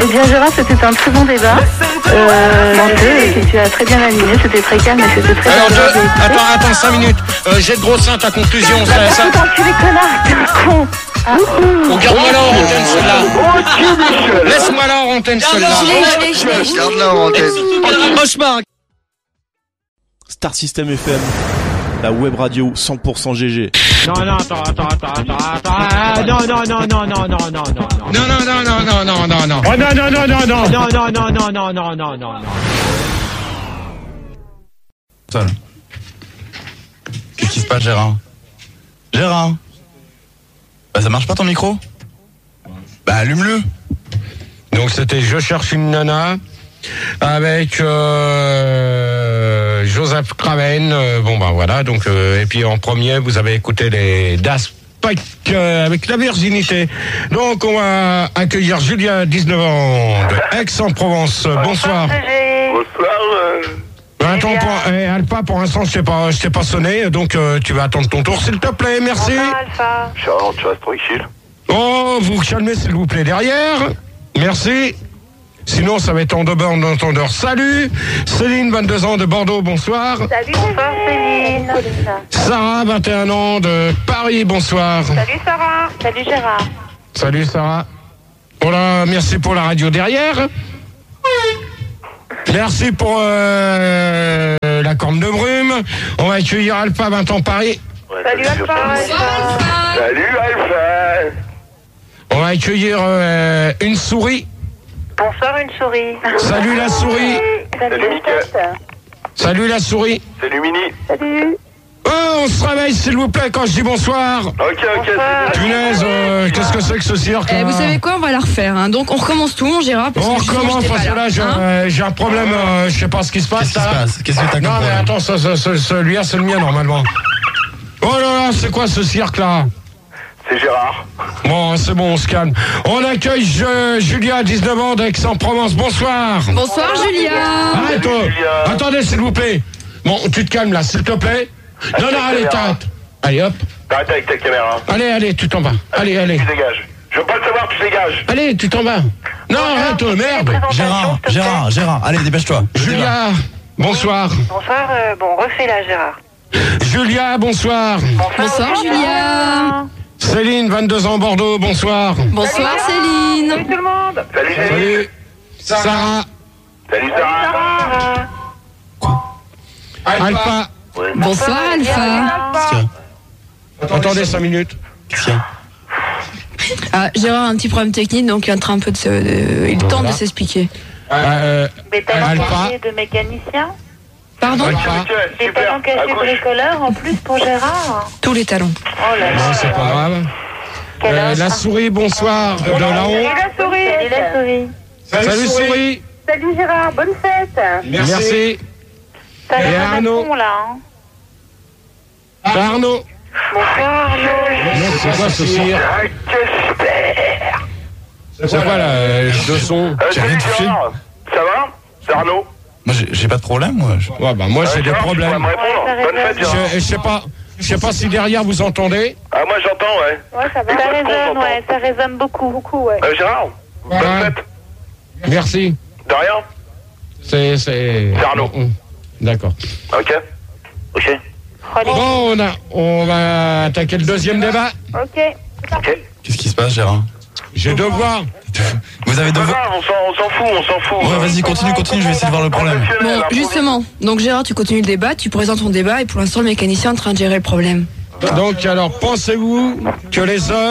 Eh bien Gérard, c'était un très bon débat. Que tu as très bien animé, c'était très calme et c'était très Alors, agréable. attends 5 minutes. J'ai de gros seins, ta conclusion. Ça... les connards, t'es un con. Garde-moi là en antenne celle-là. Laisse-moi là en antenne celle-là. Garde-la en antenne. Cauchemar. Star System FM, la web radio 100% GG. Non, attends. Non. Seul. Qu'est-ce qui se passe, Gérard? Bah, ça marche pas ton micro? Bah, allume-le. Donc c'était Je cherche une nana avec Joseph Craven. Voilà. Donc et puis en premier, vous avez écouté les Das Pike avec La Virginité. Donc on va accueillir Julia, 19 ans, de Aix-en-Provence. Bonsoir. Bonsoir. Attends, Alpha, pour l'instant, je t'ai pas sonné, donc tu vas attendre ton tour, s'il te plaît, merci. Bonsoir, Alpha. Charles, tu restes tranquille. Oh, vous vous calmez, s'il vous plaît, derrière. Merci. Sinon, ça va être en dehors d'entendeur. Salut, Céline, 22 ans, de Bordeaux, bonsoir. Salut, bonsoir, Céline. Sarah, 21 ans, de Paris, bonsoir. Salut, Sarah. Salut, Gérard. Salut, Sarah. Voilà, merci pour la radio derrière. Merci pour la corne de brume. On va accueillir Alpha, 20 ans, Paris. Ouais, Salut, Alpha. Salut, Alpha. On va accueillir une souris. Bonsoir, une souris. Salut la souris. Salut, Mika. Salut la souris. Salut, Mini. Salut. Oh, on se réveille, s'il vous plaît, quand je dis bonsoir. Ok, Bonsoir. Punaise, qu'est-ce que c'est que ce cirque Vous savez quoi, on va la refaire. Hein. Donc on recommence tout, mon Gérard. On recommence parce que là, j'ai un problème, je sais pas ce qui se passe. Qu'est-ce que t'as comme Non, mais problème? attends, celui-là, c'est le mien, normalement. Oh là là, c'est quoi ce cirque-là? C'est Gérard. Bon, c'est bon, on se calme. On accueille Julia, 19 ans, d'Aix-en-Provence. Bonsoir. Bonsoir, Julia. Arrête, Julia. attendez, s'il vous plaît. Bon, tu te calmes là, s'il te plaît. Non, allez, t'arrêtes. Allez, hop. T'arrêtes avec ta caméra. Allez, tu t'en vas. Allez. Tu dégages. Je veux pas le savoir, tu dégages. Allez, tu t'en vas. Non, arrête, merde. Gérard, allez, dépêche-toi. Julia, bonsoir. Bonsoir, refais-la, Gérard. Julia, bonsoir. Bonsoir, Julia. Céline, 22 ans, Bordeaux, bonsoir. Bonsoir, Céline. Salut tout le monde. Salut, Céline. Salut. Sarah. Salut, Sarah. Alpha. Ouais. Bonsoir, Alpha. Attendez 5 minutes. Ah, Gérard a un petit problème technique, donc il est en train un peu il tente de s'expliquer. Mais t'as Alpha. engagé de mécanicien. Pardon? Alpha. Et Super. t'as engagé À gauche. bricoleur en plus pour Gérard. Tous les talons. Oh là là. Non, c'est pas grave. Quel âge? La souris, bonsoir. De là-haut. Salut la souris. Salut la souris. Salut, souris. Salut Gérard, bonne fête. Merci. T'as Et l'air d'un Arnaud. con, là. Hein. Arnaud. Bonsoir Arnaud. Non, c'est quoi ce cirque? C'est quoi le son? J'ai rien Salut, touché. Gérard. Ça va? C'est Arnaud. Moi, j'ai pas de problème, moi. Ouais, bah moi j'ai des Gérard, tu problèmes. pourrais me répondre. Ouais, ça Bonne fête, résonne. Gérard. Je sais pas si derrière vous entendez. Ah, moi j'entends, ouais. Ouais, ça va. Ça résonne, ouais, ça résonne beaucoup, ouais. Gérard, bonne Ouais. fête. Merci. De rien. C'est Arnaud. D'accord. Ok. Bon, on va attaquer le deuxième débat. Ok. Qu'est-ce qui se passe, Gérard? J'ai devoir. Vous avez Pas devoir. grave, on s'en fout. Ouais, vas-y, continue, je vais essayer de voir le problème. Bon, justement. Donc Gérard, tu continues le débat, tu présentes ton débat et pour l'instant le mécanicien est en train de gérer le problème. Donc alors, pensez-vous que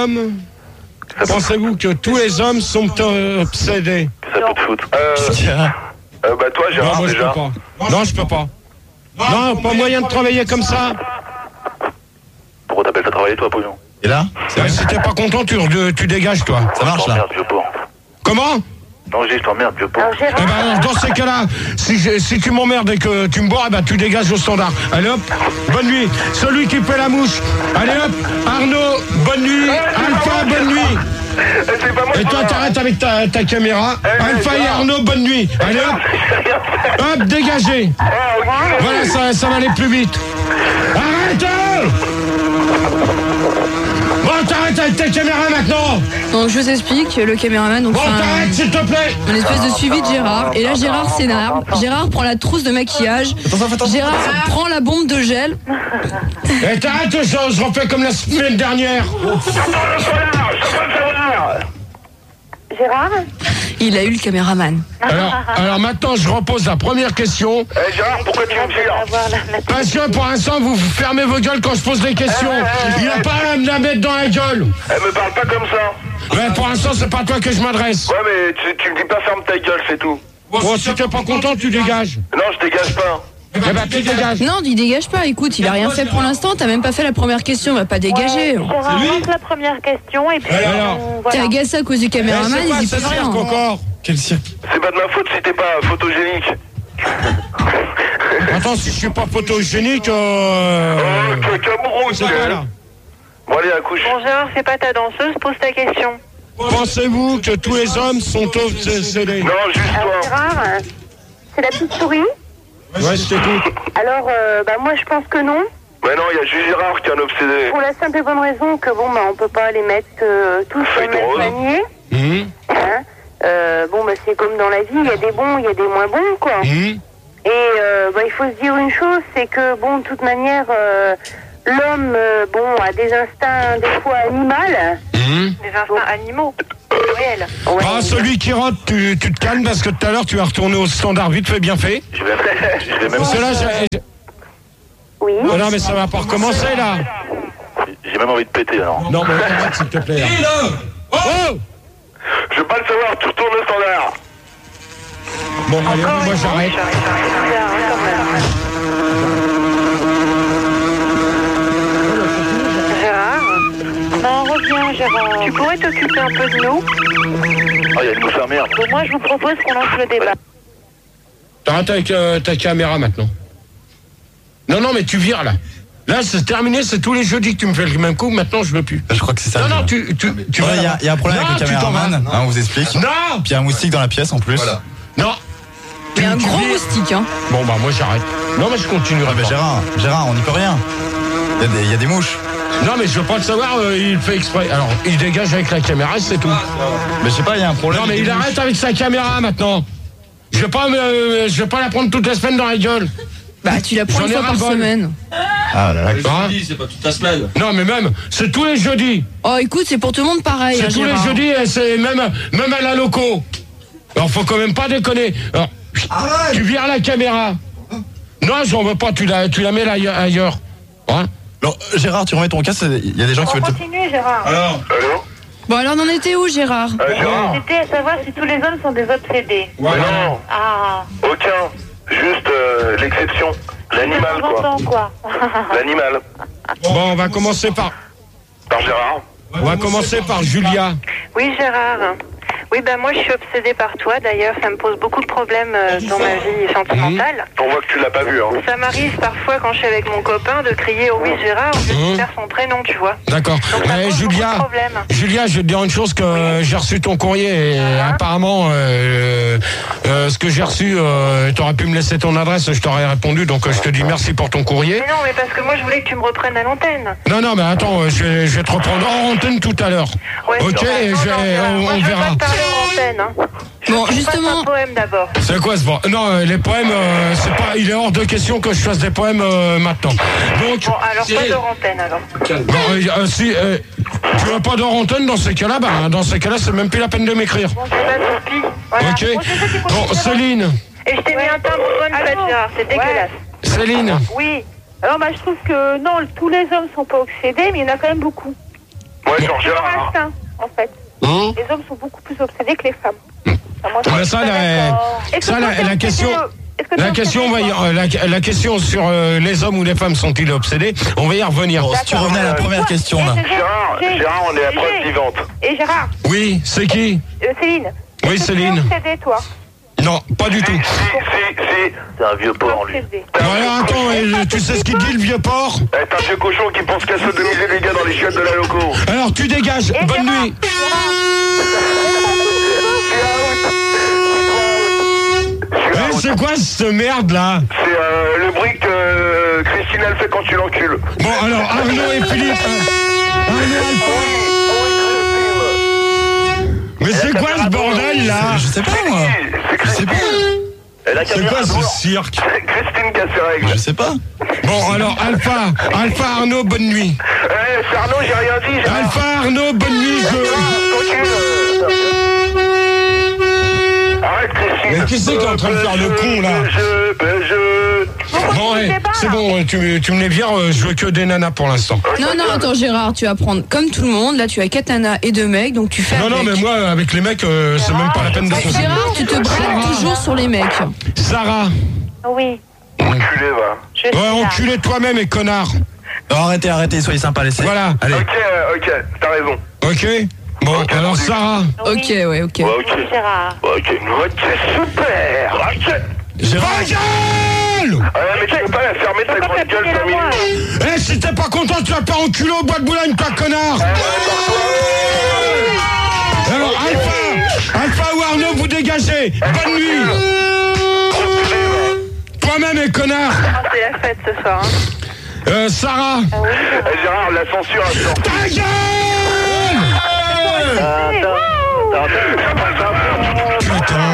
tous les hommes sont obsédés? Ça peut te foutre. Bah toi, Non, Gérard, moi je déjà. peux pas. Non, je peux pas. Non, pas moyen de travailler comme ça. Pourquoi t'appelles ça travailler, toi, Pognon? Et là? Si t'es pas content, tu dégages, toi. Ça marche, là? Vieux porc. Comment? Non, je t'emmerde, vieux porc. Alors Eh Gérard, ben, dans ces cas-là, si tu m'emmerdes et que tu me bois, eh ben, tu dégages au standard. Allez hop, bonne nuit. Celui qui fait la mouche. Allez hop, Arnaud, bonne nuit. Alpha, bonne nuit. C'est pas moi. Et toi, t'arrêtes avec ta caméra. Alpha et Arnaud, bonne nuit. Allez hop, hop, dégagez. Voilà, ça va aller plus vite. Arrête! Bon, t'arrêtes avec ta caméra maintenant. Donc je vous explique, le caméraman donc Bon, fait t'arrêtes s'il te plaît. une espèce de suivi de Gérard. Et là Gérard s'énerve. Gérard prend la trousse de maquillage. Gérard prend la bombe de gel. Et t'arrêtes, je refais comme la semaine dernière. Gérard? Il a eu le caméraman. Alors maintenant, je repose la première question. Gérard, pourquoi tu me tires? Parce que pour l'instant, vous fermez vos gueules quand je pose des questions. Il a pas à me la mettre dans la gueule. Elle me parle pas comme ça. Mais pour l'instant, c'est pas à toi que je m'adresse. Ouais, mais tu me dis pas ferme ta gueule, c'est tout. Bon, si t'es pas content, tu dégages. Non, je dégage pas. Eh ben, tu dégages. Non, il dégage pas. Écoute, il a rien fait pour l'instant. T'as même pas fait la première question. On va pas dégager. Gérard, lance la première question et puis Alors voilà. T'es agacé à cause du caméraman. Il dit pas rien. encore. Quel cirque. C'est pas de ma faute si t'es pas photogénique. Attends, si je suis pas photogénique, Cameroun, c'est quoi là? Bon, allez, accouche. Bon, Gérard, fais pas ta danseuse, pose ta question. Pensez-vous que tous les hommes sont obsédés? Non, juste Alors, toi. Gérard, c'est la petite souris. Ouais, je t'écoute. Alors, moi, je pense que non. Mais non, il y a juste Gérard qui est un obsédé. Pour la simple et bonne raison que, on peut pas les mettre tous sur Feuille le de même rose. panier. Hein. C'est comme dans la vie, il y a des bons, il y a des moins bons, quoi. Et il faut se dire une chose, c'est que, de toute manière, l'homme, a des instincts des fois animaux. Des instincts animaux. Réels. Ouais. Ah, celui qui rote, tu te calmes parce que tout à l'heure, tu vas retourner au standard vite fait, bien fait. Je vais même... Parce que là, Oui. Oh non, mais ça va pas recommencer, là. J'ai même envie de péter, alors. Non, mais arrête, s'il te plaît. Là. Oh Je veux pas le savoir, tu retournes au standard. Bon, allez, moi j'arrête. Gérard? Non, reviens, Gérard. Tu pourrais t'occuper un peu de nous? Ah, il y a une mouche à merde. Bon, moi, je vous propose qu'on lance le débat. T'arrêtes avec ta caméra maintenant. Non, mais tu vires là. Là, c'est terminé, c'est tous les jeudis que tu me fais le même coup, maintenant je veux plus. Je crois que c'est ça. Non, tu Ouais, vas. il y a un problème Non, avec le tu t'en caméraman. vas. On vous explique. Non Puis il y a un moustique dans la pièce en plus. Voilà. Non. Il y a un Tu gros vires. moustique, hein. Bon, bah, moi j'arrête. Non, mais je continuerai. Ah, mais pas. Gérard, on n'y peut rien. Il y a des mouches. Non, mais je veux pas le savoir, il fait exprès. Alors, il dégage avec la caméra, c'est tout. Mais je sais pas, il y a un problème. Non, mais avec il les arrête mouches. avec sa caméra maintenant. Je vais pas la prendre toutes les semaines dans la gueule. Bah, tu la prends J'en une ai fois par ras-le-bol. semaine. Ah là là. Hein C'est pas toute la semaine. Non, mais même, c'est tous les jeudis. Oh, écoute, c'est pour tout le monde pareil. C'est hein, tous les Gérard. jeudis et c'est même à la loco. Alors, faut quand même pas déconner. Alors, tu vires la caméra. Non, j'en veux pas, tu la mets là ailleurs. Hein? Alors, Gérard, tu remets ton casque, il y a des gens qui veulent te... Continue, Gérard. Allô? Bon, alors, on en était où, Gérard? Gérard? C'était à savoir si tous les hommes sont des obsédés. Mais non, Ah. aucun. Juste l'exception. L'animal, De temps en quoi. temps, quoi. L'animal. Bon, on va commencer par Gérard. On va commencer par Julia. Oui, Gérard. Oui, moi je suis obsédée par toi. D'ailleurs, ça me pose beaucoup de problèmes dans ma vie sentimentale. On voit que tu l'as pas vu, hein. Ça m'arrive parfois quand je suis avec mon copain de crier oh oui Gérard au lieu de faire son prénom, tu vois. D'accord. Donc, ça pose beaucoup de problèmes. Julia, je vais te dire une chose que j'ai reçu ton courrier et apparemment ce que j'ai reçu, t'aurais pu me laisser ton adresse, je t'aurais répondu, donc je te dis merci pour ton courrier. Mais non, mais parce que moi je voulais que tu me reprennes à l'antenne. Non, mais attends, je vais te reprendre en antenne tout à l'heure. Ouais, Ok, non, moi, on je veux verra. pas te parler en antenne. Hein. Bon, Je justement. fasse un poème d'abord. C'est quoi ce poème? Non, les poèmes, c'est pas. Il est hors de question que je fasse des poèmes maintenant. Donc. Bon, alors pas de antenne alors. Bon, si tu veux pas d'hors antenne dans ces cas-là, dans ces cas-là, c'est même plus la peine de m'écrire. Bon, c'est pas de toupie. Voilà. Ok. Bon, c'est ça qu'il faut Bon, dire. Céline. Et je t'ai mis un timbre bonne fête, Gérard. C'est dégueulasse. Céline. Oui. Alors, je trouve que non, tous les hommes sont pas obsédés, mais il y en a quand même beaucoup. Ouais, genre C'est leur Gérard. instinct, en fait. Hein? Les hommes sont beaucoup plus obsédés que les femmes. Enfin, moi, je Mais suis ça, pas d'accord. Est-ce que ça, toi, t'es la question. obsédé, est-ce que t'es La question, obsédé, toi la question sur les hommes ou les femmes sont-ils obsédés, on va y revenir. Bon, si tu revenais à la première question là. Gérard, on est à preuve vivante. Et Gérard, Oui, c'est qui? Céline. Oui, Est-ce que Céline. tu es obsédé, toi? Non, pas du tout. Si. C'est un vieux porc, lui. Obsédé. Bon, alors attends, tu sais ce qu'il dit le vieux porc? T'es un vieux cochon qui pense qu'à sodomiser les gars dans les chiottes de la loco. Alors tu dégages, Et bonne Gérard, nuit. Ouais, c'est quoi cette merde là? C'est le bruit que Christine elle fait quand tu l'encules. Bon alors Arnaud et Philippe Mais c'est quoi ce bordel là? Je sais pas moi. Je sais pas. C'est quoi ce cirque? Christine Cassereg. Je sais pas. Bon alors Alpha Arnaud, bonne nuit. C'est Arnaud, j'ai rien dit. Alpha Arnaud, bonne nuit. Arrête Christine. Mais qui c'est qui est en train de faire le con là? Bon ouais, c'est bon, tu me les vires, je veux que des nanas pour l'instant. Non, attends Gérard, tu vas prendre comme tout le monde. Là, tu as 4 nanas et 2 mecs, donc tu fais. Non, mais moi, avec les mecs, c'est même pas la peine de continuer. Gérard, tu te braques toujours sur les mecs. Sarah. Oui. Enculé, va. Ouais, enculé toi-même et connard. Non, arrêtez, soyez sympa, laissez. Voilà. Allez. Ok, t'as raison. Ok. Bon, alors Sarah. Ok, ouais, ok. Oui, Gérard. Ok, super. Ok. Gérard. Mais tu peux pas la fermer ta grande gueule 5 minutes. Eh, si t'es pas content, tu vas pas enculer au bois de Boulogne, toi, connard. Alors, Alpha ou Arnaud, vous dégagez. Bonne nuit. Toi-même et connard. C'est la fête ce soir. Sarah. Gérard, la censure a sorti. Ta gueule. Putain.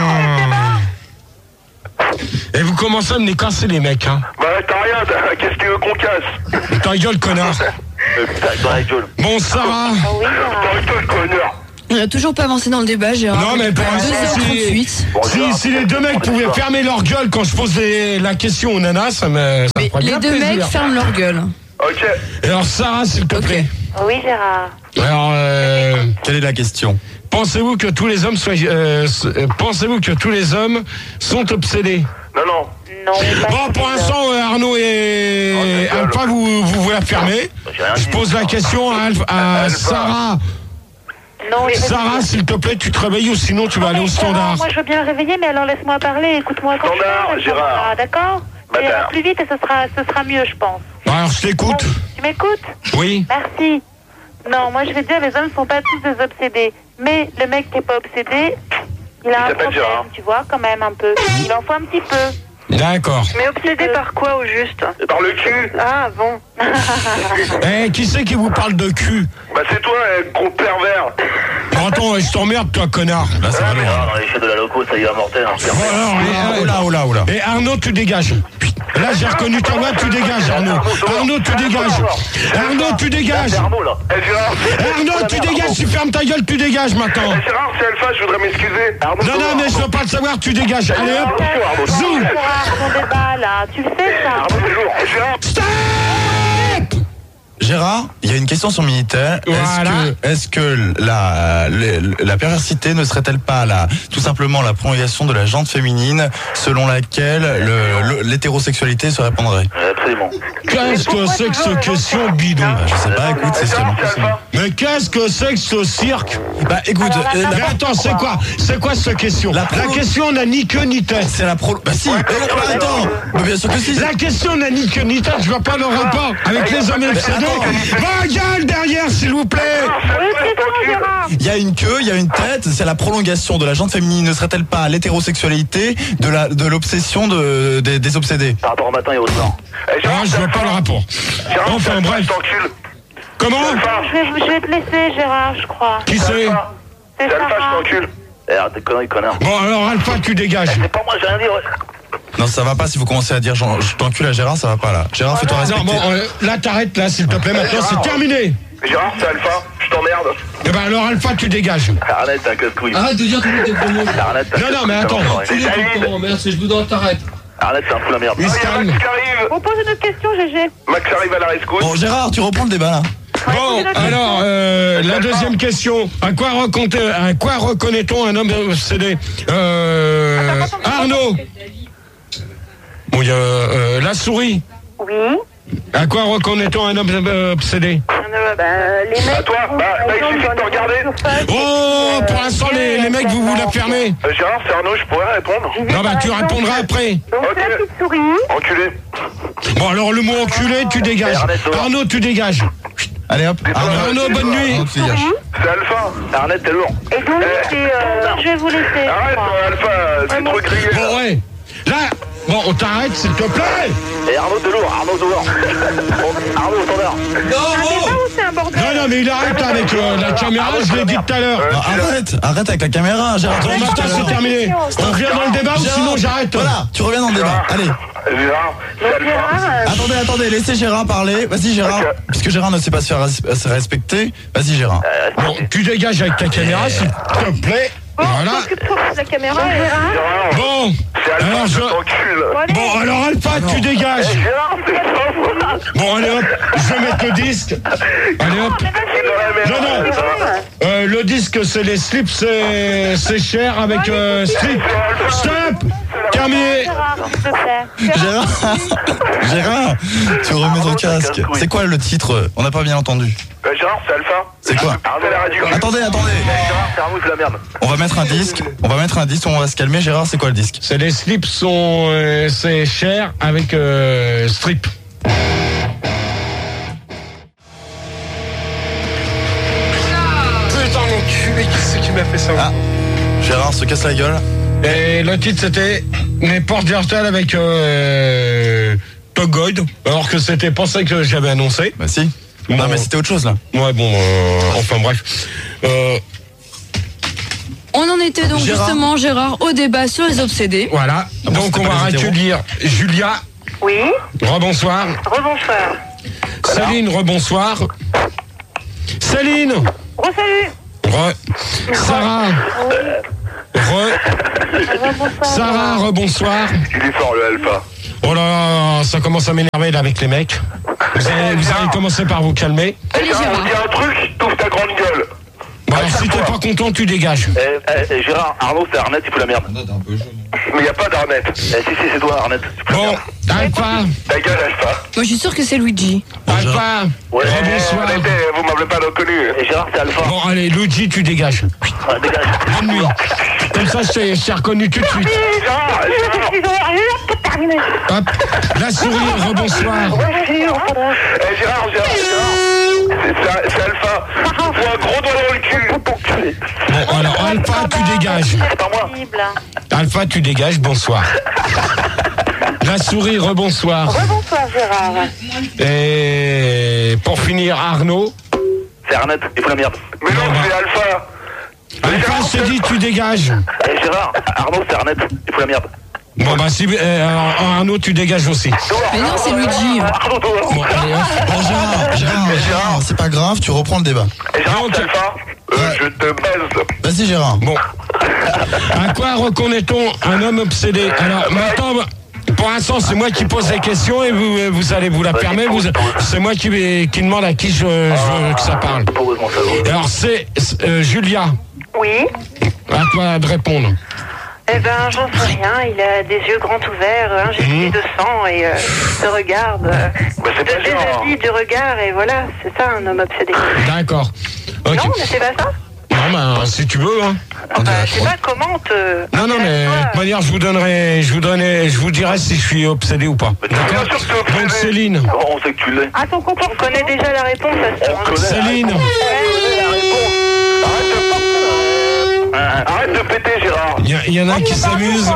Et vous commencez à me les casser les mecs, hein. Bah t'as rien, qu'est-ce que tu veux qu'on casse? Ta gueule, connard. Dans la gueule. Bon, Sarah. Oui, Gérard. Dans la gueule, connard. On a toujours pas avancé dans le débat, Gérard. Non, mais pour l'instant, 2h38. si les deux mecs pouvaient fermer leur gueule quand je pose la question aux nanas, ça me Mais ferait les bien deux plaisir. mecs ferment leur guelle. Ok. Et alors, Sarah, s'il te plaît. Oui, Gérard. Alors, Quelle est la question? pensez-vous que tous les hommes sont obsédés? Non. Non. Bon, pour l'instant, Arnaud et Alpha, vous la fermez. Je pose la question à Sarah. Non, Sarah, s'il te plaît, tu te réveilles ou sinon tu vas aller au standard. Moi, je veux bien le réveiller, mais alors laisse-moi parler. Écoute-moi quand Standard, tu veux. Gérard. D'accord? Bah, Ça ira plus vite et ce sera mieux, je pense. Alors, je t'écoute. Bon, tu m'écoutes? Oui. Merci. Non, moi, je vais te dire, les hommes ne sont pas tous des obsédés. Mais le mec qui n'est pas obsédé, il a un s'appelle problème, Gérard. tu vois, quand même, un peu. Il en faut un petit peu. D'accord. Mais obsédé par quoi, au juste? Par le cul. Ah, bon. Eh, qui c'est qui vous parle de cul? Bah c'est toi, gros pervers. Bon, attends, je t'emmerde, toi, connard. Là, ça va loin. Dans les chefs de la loco, ça y va mortel. Bon, alors, Oh là. et Arnaud, tu dégages. Là, j'ai reconnu ta voix, tu dégages, Arnaud. Arnaud, tu dégages. Arnaud, tu dégages. Arnaud, là. Gérard. Arnaud, tu dégages, tu fermes ta gueule, tu dégages maintenant. Gérard, c'est Alpha, je voudrais m'excuser. Non, mais je veux pas le savoir, tu dégages. Allez, hop. Zou. Ton débat, là. Tu le sais, ça? Arnaud, bonjour. Gérard. Stop. Gérard, il y a une question sur Minitel. Voilà. Est-ce que la perversité ne serait-elle pas tout simplement la prolongation de la jante féminine selon laquelle l'hétérosexualité se répandrait? Absolument. Qu'est-ce que c'est que cette question bidon? Je sais pas, écoute, c'est sûrement possible. Mais qu'est-ce que c'est que ce cirque? Bah écoute, Mais attends, c'est quoi cette question? La question n'a ni queue ni tête. c'est la pro... Bah si, attends, bah, bien sûr que si. La question n'a ni queue ni tête, je vois pas le rapport avec les hommes obsédés. Va gueule derrière, s'il vous plaît. Oui, c'est bon, Gérard. Il y a une queue, il y a une tête, c'est la prolongation de la jante féminine. Ne serait-elle pas l'hétérosexualité de l'obsession des obsédés? Par rapport au matin et au soir. Ah, je vois pas le rapport. Enfin, bref. Comment? Je vais te laisser, Gérard, je crois. Qui c'est? C'est Alpha, je Sarah. t'encule. Des conneries, connard. Bon, alors Alpha, tu dégages. C'est pas moi, j'ai rien dit. Non, ça va pas si vous commencez à dire je t'encule à Gérard, ça va pas là. Gérard, fais-toi Non, respecter. bon, là, t'arrêtes, là, s'il te plaît. Maintenant, c'est terminé. Gérard, c'est Alpha, je t'emmerde. Eh ben, alors, Alpha, tu dégages. Arrête, t'es un casse-couille. Arrête de dire tous les gros mots. Arrête, t'es un Non, mais casse-couille, attends. t'es un enfoiré. Comment, merde, je voudrais t'arrête. Arrête, c'est un fou la merde. Il se calme. Max qui arrive. On pose une autre question, GG. Max arrive à la rescousse. Bon, Gérard, tu reprends le débat là. Bon, alors, la deuxième question. À quoi reconnaît-on un homme obsédé? Arnaud. Bon, il y a la souris. Oui. À quoi reconnaît-on un homme obsédé? Les mecs. À toi, il suffit de te regarder. Oh, pour l'instant, les mecs, vous la fermez. Gérard, c'est Arnaud, je pourrais répondre. Non, bah, tu répondras après. Donc, c'est la petite souris. Enculé. Bon, alors, le mot enculé, tu dégages. Arnaud, tu dégages. Allez hop. Arnaud, bonne nuit. Arnaud, tu dégages. C'est Alpha. Arnett, t'es lourd. Et donc, je vais vous laisser. Arrête, Alpha, c'est trop grillé. Bon, ouais. Là, bon, on t'arrête, s'il te plaît. Et Arnaud, t'es lourd. Arnaud, dehors. Arnaud, au standard. Un débat ou c'est un bordel? bordel. Non, mais il arrête avec la caméra, je l'ai dit tout à l'heure. Arrête avec la caméra, Gérard. Bon, maintenant, c'est terminé. On revient dans le débat ou sinon j'arrête. Voilà, tu reviens dans le débat. Allez. Gérard, Attendez, laissez Gérard parler. Vas-y, Gérard. Puisque Gérard ne sait pas se faire respecter, vas-y, Gérard. Bon, tu dégages avec ta caméra, s'il te plaît. Voilà. Occupe-toi de la caméra, Gérard. Bon, alors Bon, alors Alpha, tu dégages. Bon, allez hop, je vais mettre le disque. Allez hop. Non. Le disque, c'est les slips, c'est cher avec slip. Stop. Terminé. Gérard, tu remets ton casque. C'est quoi le titre? On n'a pas bien entendu. Gérard, c'est Alpha. C'est quoi? Attendez. Gérard, c'est Arnaud, c'est la merde. On va mettre un disque, on va se calmer. Gérard, c'est quoi le disque? C'est les slips c'est cher avec strip. Putain mon cul, qui c'est qui m'a fait ça? Gérard se casse la gueule. Et le titre c'était Les portes virtuelles avec Togoid, alors que c'était pas ça que j'avais annoncé. Bah si. Bon, non mais c'était autre chose là. Ouais bon, enfin bref. On en était donc justement, Gérard, au débat sur les obsédés. Voilà, donc on va accueillir Julia. Oui. Rebonsoir. Rebonsoir. Céline, rebonsoir. Céline. Re-salut. Sarah. Sarah, rebonsoir. Il est fort, le Alpha. Oh là, ça commence à m'énerver là avec les mecs. Vous allez commencer par vous calmer. Allez, Gérard, Gérard. dis un truc, t'ouvres ta grande gueule. Bon, alors, si t'es pas content, tu dégages. Gérard, Arnaud, c'est Arnett, il fout la merde. Mais y a pas d'Arnett. Si, c'est toi, Arnett. Bon, Alpha. Ta gueule, Alpha. Moi, je suis sûr que c'est Luigi. Alpha. Rebonsoir. Arrêtez, vous m'avez pas reconnu. Gérard, c'est Alpha. Bon, allez, Luigi, tu dégages. Dégage. Bonne nuit. Comme ça, je t'ai reconnu tout de suite. Gérard, Hop. La souris, rebonsoir. Gérard. C'est Alpha. Faut un gros doigt dans le cul. Bon, alors, Alpha, tu dégages. C'est pas moi. Alpha, tu dégages, bonsoir. La souris, rebonsoir. Rebonsoir, Gérard. Et pour finir, Arnaud. C'est Arnett, il fout la merde. Mais non, c'est Alpha. Alpha, je t'ai dit, tu dégages. Gérard, Arnaud, c'est Arnett, il fout la merde. Bon, bah, si, Arnaud, tu dégages aussi. Mais non, c'est Luigi. Arnaud, dehors. Bon, allez, hop. Bon, Gérard, c'est pas grave, tu reprends le débat. Gérard, Donc, c'est Alpha. Je te baise. Vas-y, Gérard. Bon. À quoi reconnaît-on un homme obsédé? Alors, maintenant, pour l'instant, c'est moi qui pose les questions et vous allez vous la permettre. C'est moi qui demande à qui je veux que ça parle. Alors, c'est Julia. Oui. À toi de répondre. Eh ben, j'en sais rien. Il a des yeux grands ouverts, injectés de sang et se regarde. c'est Des avis du regard et voilà, c'est ça un homme obsédé. D'accord. Ok. Non, mais c'est pas ça. Non, bah, si tu veux, hein. Je sais pas comment te. Non, mais de toute manière, je vous dirai si je suis obsédé ou pas. D'accord. Donc, Céline. On sait que tu l'es. À son comportement. On connaît déjà la réponse à ça. Céline. Arrête de péter, Gérard. Il y en a qui s'amusent.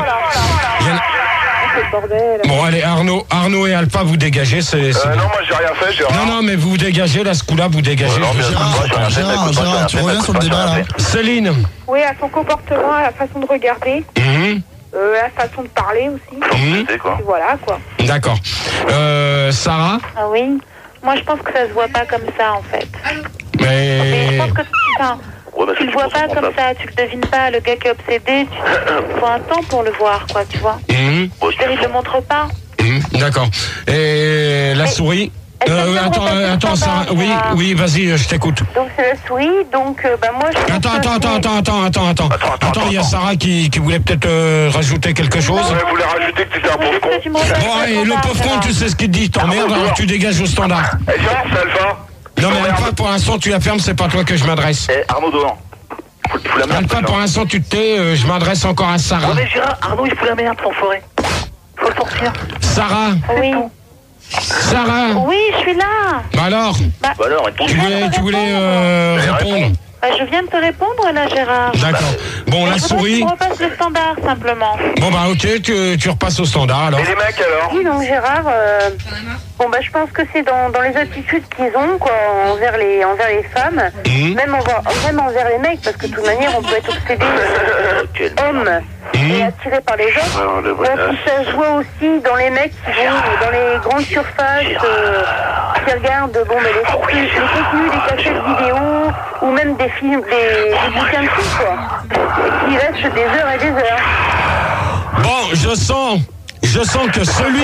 Bon, allez, Arnaud et Alpha, vous dégagez. C'est non, moi j'ai rien fait, Gérard. Non, mais vous dégagez, là, ce coup-là, vous dégagez. Gérard, tu reviens sur le débat là. Céline. Oui, à son comportement, à la façon de regarder, à la façon de parler aussi. Et voilà, quoi. D'accord. Sarah. Ah oui. Moi, je pense que ça se voit pas comme ça, en fait. Mais je pense que tu le vois pas comme ça, tu le devines pas. Le gars qui est obsédé, il faut un temps pour le voir, quoi, tu vois. Il le montre pas. D'accord. Et la souris. Attends, Sarah. Oui, vas-y, je t'écoute. Donc c'est la souris, donc moi je... Attends, il y a Sarah qui voulait peut-être rajouter quelque chose. Ouais, voulait rajouter que tu étais un pauvre con. Bon, et le pauvre con, tu sais ce qu'il te dit, t'emmerdes, alors tu dégages au standard. Gérard, c'est Alpha. Non, mais Alpha, pour l'instant, tu la fermes, c'est pas toi que je m'adresse. Arnaud, dehors. Alpha, pour l'instant, tu te tais, je m'adresse encore à Sarah. Non, mais Gérard, Arnaud, il fout la merde, l'enfoiré. Faut le sortir. Sarah. Oui. Sarah. Oui, je suis là. Bah alors. Tu voulais répondre. Je viens de te répondre là, Gérard. D'accord. Bon, la souris. On repasse le standard, simplement. Bon, bah, ok, tu repasses au standard, alors. Et les mecs, alors? Oui, donc Gérard, bon, bah, je pense que c'est dans les attitudes qu'ils ont, quoi, envers les femmes, même envers les mecs, parce que de toute manière, on peut être obsédé, homme, et attiré par les autres. Donc, ça se voit aussi dans les mecs qui vont dans les grandes surfaces, qui regardent, bon, mais les contenus, des cassettes vidéo, ou même des films, des bouquins de films, quoi. Et qui restent des heures et des heures. Bon, je sens que celui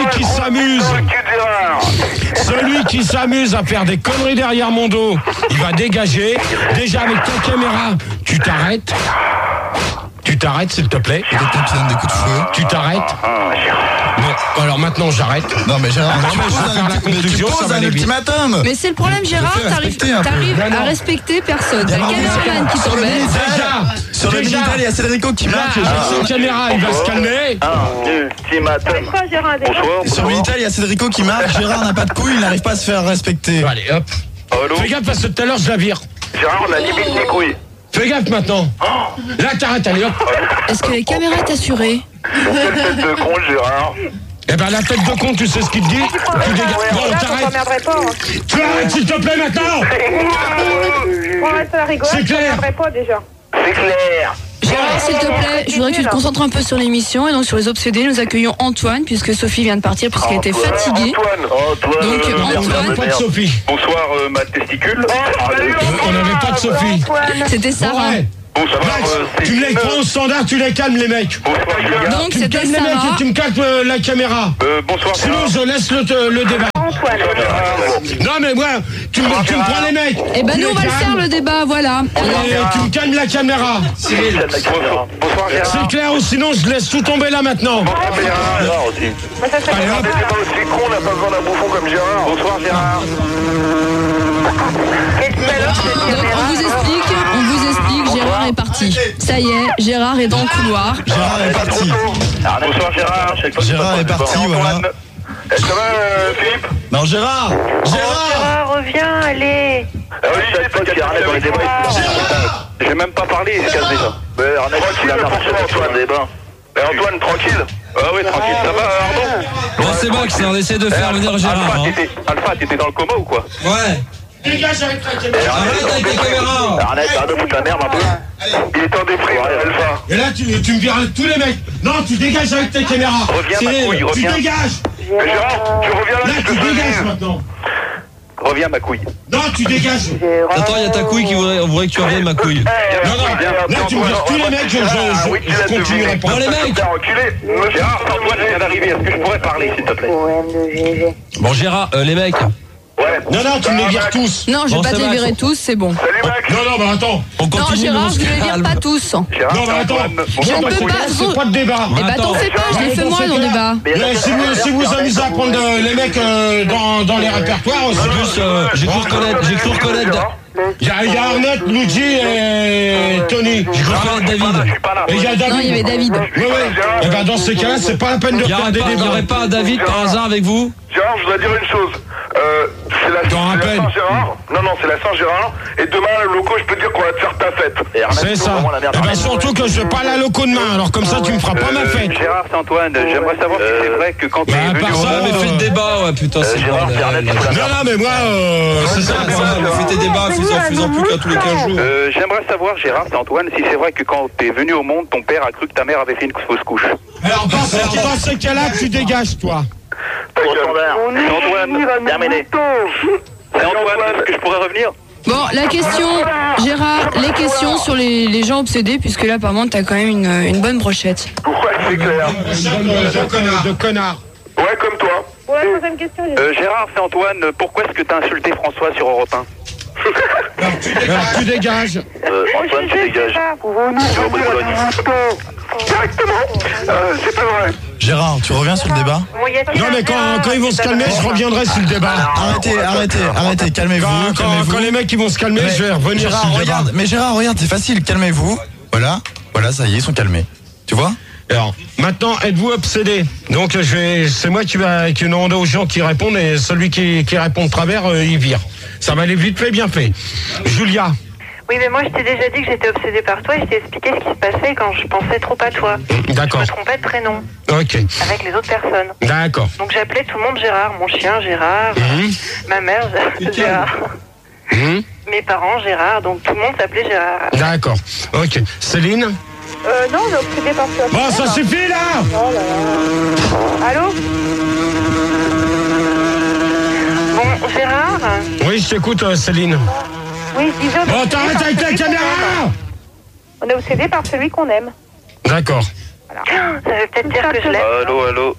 qui s'amuse à faire des conneries derrière mon dos, il va dégager. Déjà avec ta caméra, tu t'arrêtes. Tu t'arrêtes, s'il te plaît. Quelqu'un qui donne des coups de feu. Tu t'arrêtes. Bon, alors maintenant j'arrête. Non mais Gérard, tu poses un ultimatum. Mais c'est le problème, Gérard, t'arrives à respecter personne. T'as le caméraman qui t'embête. Sur le Minitel, il y a Cédrico qui marque. Cette caméra, il va se calmer. Sur le Minitel, il y a Cédrico qui marque. Gérard n'a pas de couilles, il n'arrive pas à se faire respecter. Allez, hop. Fais gaffe parce que tout à l'heure je la vire. Gérard, on a limite les couilles. Fais gaffe maintenant. Là, t'arrêtes, allez hop. Est-ce que les caméras est assurée? Quelle tête de con, Gérard. Eh ben, la tête de con, tu sais ce qu'il te dit? Tu dégages. Bon, t'arrêtes. Tu arrêtes, s'il te plaît, maintenant. C'est clair. C'est clair. Gérard, s'il te plaît, je voudrais que tu te concentres un peu sur l'émission et donc sur les obsédés. Nous accueillons Antoine puisque Sophie vient de partir puisqu'elle était fatiguée. Antoine. Donc Antoine. Pas de Sophie. Bonsoir, ma testicule. On n'avait pas de Sophie. C'était Sarah. Bonsoir, tu me les prends au standard, tu les calmes, les mecs. Donc Tu me c'était calmes les mecs Sarah. et tu me calmes la caméra. Bonsoir, Sinon, je laisse le débat. Non, mais moi, tu me prends les mecs. Eh ben nous on va le faire le débat, voilà. Et tu me calmes la caméra. Bonsoir, Gérard. C'est clair ou sinon je laisse tout tomber là maintenant. Gérard aussi. Allez hop. C'est pas aussi con, on n'a pas besoin d'un bouffon comme Gérard. Bonsoir, Gérard. Donc on vous explique, Gérard est parti. Ça y est, Gérard est dans le couloir. Gérard est parti. Bonsoir, Gérard. Gérard est parti, voilà. Ça va, Philippe? Non, Gérard. Reviens, allez. Ah oui, j'ai pas qu'il Arnett dans les débats. J'ai même pas parlé, il se casse déjà. Mais Arnett, il a n'importe quoi sur un débat. Mais Antoine, tranquille. Ah oui, tranquille, ça va, Arnaud? Bon, c'est Max, on essaie de faire venir Gérard. Alpha, t'étais dans le coma ou quoi? Ouais. Dégage avec la caméra. Arrête avec les caméras. Arnett, arrête de foutre la merde un peu. Il est en déprime, Alpha. Et là, tu me vires tous les mecs. Non, tu dégages avec ta caméra. Reviens, ma couille, reviens. Tu dégages. Mais Gérard, tu reviens là, Là, tu dégages maintenant. Reviens, ma couille. Non, tu dégages. Attends, il y a ta couille qui voudrait que tu reviennes, ma couille. Non, là, tu me vires tous les mecs, je continuerai pas. Non, les mecs. Gérard, Antoine vient d'arriver, est-ce que je pourrais parler, s'il te plaît? Bon, Gérard, les mecs. Ouais. Non, tu me les vires tous. Non, je vais pas te les virer tous, c'est bon. Salut, Max. Non, bah attends. On Non, continue, Gérard, on je se ne les vire calme. pas tous. Gérard, Non, bah attends. C'est pas de débat. Eh bah t'en fais pas, je les fais moi dans le débat. Si vous amusez à prendre les mecs dans les répertoires aussi. En plus, j'ai cru reconnaître. Il y a Arnett, Luigi et Tony. J'ai cru reconnaître David. Et il y a David. Non, il y avait David. Oui. Et ben dans ces cas-là, c'est pas la peine de Il faire des n'y débats. aurait pas un David par hasard avec vous? Gérard, je voudrais dire une chose. C'est la Saint-Gérard. Non, c'est la Saint-Gérard. Et demain, le loco, je peux te dire qu'on va te faire ta fête. C'est ça. Et ben surtout que je vais pas aller à loco demain. Alors comme ça, tu me feras pas ma fête. Gérard, c'est Antoine. J'aimerais savoir si c'est vrai que quand t'es venu par au ça, Ouais, mais fais le débat, ouais, putain, c'est Gérard, c'est Arnett. Non, mais moi, c'est ça. Fais tes débats, faisant plus qu'à tous les 15 jours. J'aimerais savoir, Gérard, c'est Antoine, si c'est vrai que quand t'es venu au monde, ton père a cru que ta mère avait fait une fausse couche. Alors dans ce cas-là, tu dégages, toi. C'est Antoine, terminé. C'est Antoine, est-ce que je pourrais revenir? Bon, la question, Gérard, les questions sur les gens obsédés, puisque là, apparemment, t'as quand même une bonne brochette. Pourquoi c'est clair? De connard. Ouais, comme toi. Ouais, troisième question. Gérard, c'est Antoine, pourquoi est-ce que t'as insulté François sur Europe 1? Tu dégages. Antoine, tu dégages. Tu vas au Bologne. Directement. C'est pas vrai. Gérard, tu reviens sur le débat? Non, mais quand ils vont se calmer, je reviendrai sur le débat. Arrêtez, calmez-vous. Quand les mecs ils vont se calmer, je vais revenir sur le débat. Gérard, regarde, c'est facile, calmez-vous. Voilà, ça y est, ils sont calmés. Tu vois? Alors, maintenant, êtes-vous obsédé? Donc, c'est moi qui vais demander aux gens qui répondent et celui qui répond de travers, il vire. Ça va aller vite fait, bien fait. Julia. Oui, mais moi, je t'ai déjà dit que j'étais obsédée par toi et je t'ai expliqué ce qui se passait quand je pensais trop à toi. D'accord. Je me trompais de prénom. Ok. Avec les autres personnes. D'accord. Donc, j'appelais tout le monde Gérard. Mon chien, Gérard. Ma mère, Gérard. Mes parents, Gérard. Donc, tout le monde s'appelait Gérard. D'accord. Ok. Céline? Non, on est obsédée par toi. Bon, ça suffit, là! Oh là là. Allô? Bon, Gérard? Oui, je t'écoute, Céline. Oui, je disais... Bon, t'arrêtes avec ta caméra! On est obsédé par celui qu'on aime. D'accord. Voilà. Ça veut peut-être dire que je l'aime. Allô.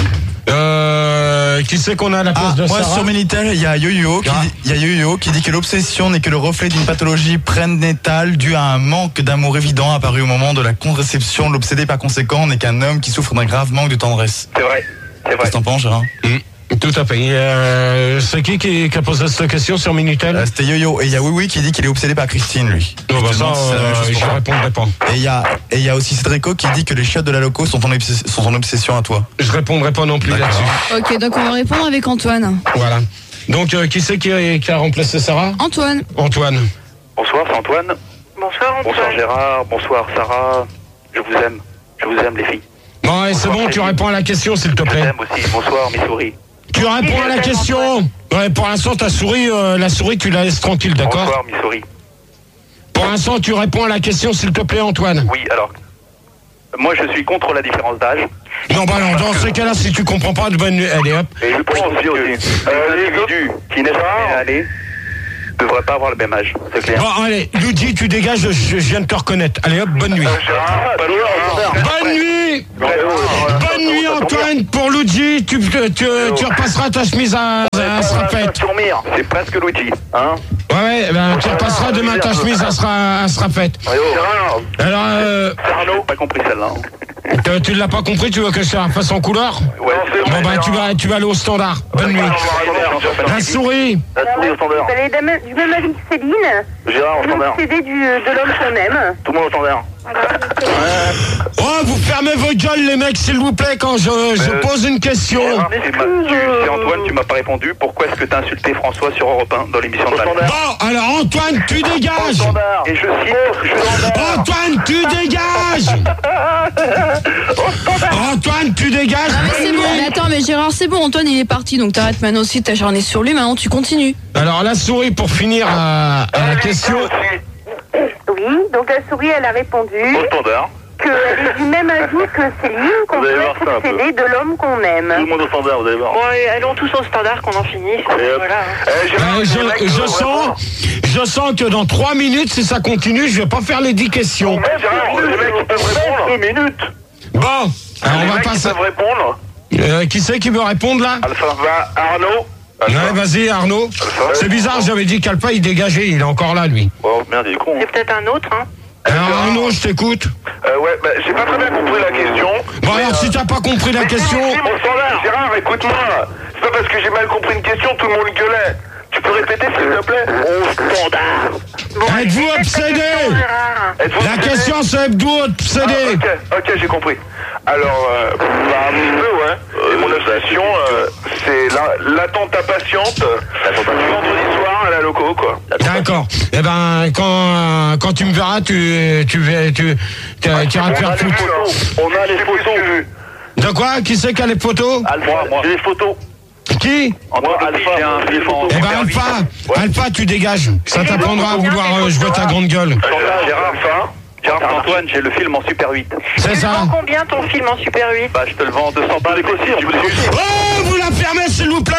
Qui c'est qu'on a à la place de moi, Sarah? sur Minitel, il y a Yo-Yo qui dit que l'obsession n'est que le reflet d'une pathologie prénatale due à un manque d'amour évident apparu au moment de la conception. L'obsédé par conséquent n'est qu'un homme qui souffre d'un grave manque de tendresse. C'est vrai. Qu'est-ce que t'en penses, Gérard? Tout à fait. C'est qui a posé cette question sur Minitel? C'était Yo-Yo. Et il y a Oui qui dit qu'il est obsédé par Christine, lui. Oh, bah ça, je répondrai pas. Et il y a aussi Cédrico qui dit que les chiottes de la loco sont ton obsession à toi. Je répondrai pas non plus là-dessus. Ok, donc on va répondre avec Antoine. Voilà. Donc, qui c'est qui a remplacé Sarah? Antoine. Antoine. Bonsoir, c'est Antoine. Bonsoir, Antoine. Bonsoir, Gérard. Bonsoir, Sarah. Je vous aime. Je vous aime, les filles. Bon, et c'est bon, tu réponds à la question, s'il te Je plaît. t'aime aussi. Bonsoir, mes souris. Tu réponds à la question. Ouais, pour l'instant, ta souris, la souris, tu la laisses tranquille, d'accord? Bonsoir, mes souris. Pour l'instant, tu réponds à la question, s'il te plaît, Antoine. Oui, alors. Moi, je suis contre la différence d'âge. Non, bah non, dans ce cas-là, si tu comprends pas, bonne nuit. Allez, hop. Et je pense aussi. Les individus qui naissent à l'année ne devraient pas avoir le même âge, c'est clair. Bon, allez, Luigi, tu dégages, je viens de te reconnaître. Allez, hop, bonne nuit. Bonne nuit. Bonne nuit, Antoine. Pour Luigi, tu repasseras ta chemise à Srafette. C'est presque Luigi, hein? Ouais, ben, tu repasseras demain ta chemise à Srafette. Alors, Arnaud, pas compris celle-là. tu l'as pas compris, tu veux que je te la fasse en couleur? Ouais, bon, bah, tu vas aller au standard. Bonne nuit. La souris. La souris au standard. Elle est du même avis que Céline. Gérard au standard. Obsédée de l'homme qu'on aime. Tout le monde au standard. Oh, vous fermez vos gueules, les mecs, s'il vous plaît, quand je pose une question. C'est Antoine, tu m'as pas répondu. Pourquoi est-ce que t'as insulté François sur Europe 1 dans l'émission de la Bon, alors Antoine, tu dégages. Et je cite, Antoine, tu dégages. Antoine, tu dégages. Ah, mais c'est bon, mais attends, mais Gérard, c'est bon, Antoine, il est parti, donc t'arrêtes maintenant aussi de t'acharner sur lui, maintenant tu continues. Alors, la souris, pour finir à la question. Oui, donc la souris, elle a répondu qu'elle est du même avis que Céline, qu'on peut être obsédée de l'homme qu'on aime. Tout le monde au standard, vous allez voir. Bon, allons tous au standard qu'on en finisse. Voilà. Je sens que dans 3 minutes, si ça continue, je vais pas faire les 10 questions. Gérard, les mecs peuvent répondre 2 minutes. Bon, alors on va passer. Répondre. Qui c'est qui veut répondre là? Alpha. Arnaud. Ouais, vas-y, Arnaud. C'est bizarre, j'avais dit qu'Alpha il dégageait, il est encore là, lui. Oh merde, il est con. C'est peut-être un autre, hein. Alors, Arnaud, je t'écoute. Ouais, bah, j'ai pas très bien compris la question. Bon, alors, si t'as pas compris la question. Gérard, écoute-moi. C'est pas parce que j'ai mal compris une question, tout le monde gueulait. Tu peux répéter, s'il te plaît? Au standard. Êtes-vous obsédé? La question, c'est êtes-vous obsédé? Ok, j'ai compris. Alors, un petit peu, ouais. Et mon obsession, c'est l'attentat patiente vendredi soir à la loco, quoi. D'accord. Eh ben, quand tu me verras, tu iras te faire foutre. On a les photos. De quoi? Qui c'est qui a les photos? Moi, j'ai les photos. Qui? Moi, Alpha, j'ai les photos. Eh ben, Alpha, tu dégages. Ça t'apprendra à vouloir jouer ta grande gueule. Gérard, Antoine, j'ai le film en Super 8. C'est ça. Tu vends combien ton film en Super 8? Bah, je te le vends 200 balles aussi. Oh, vous la fermez, s'il vous plaît.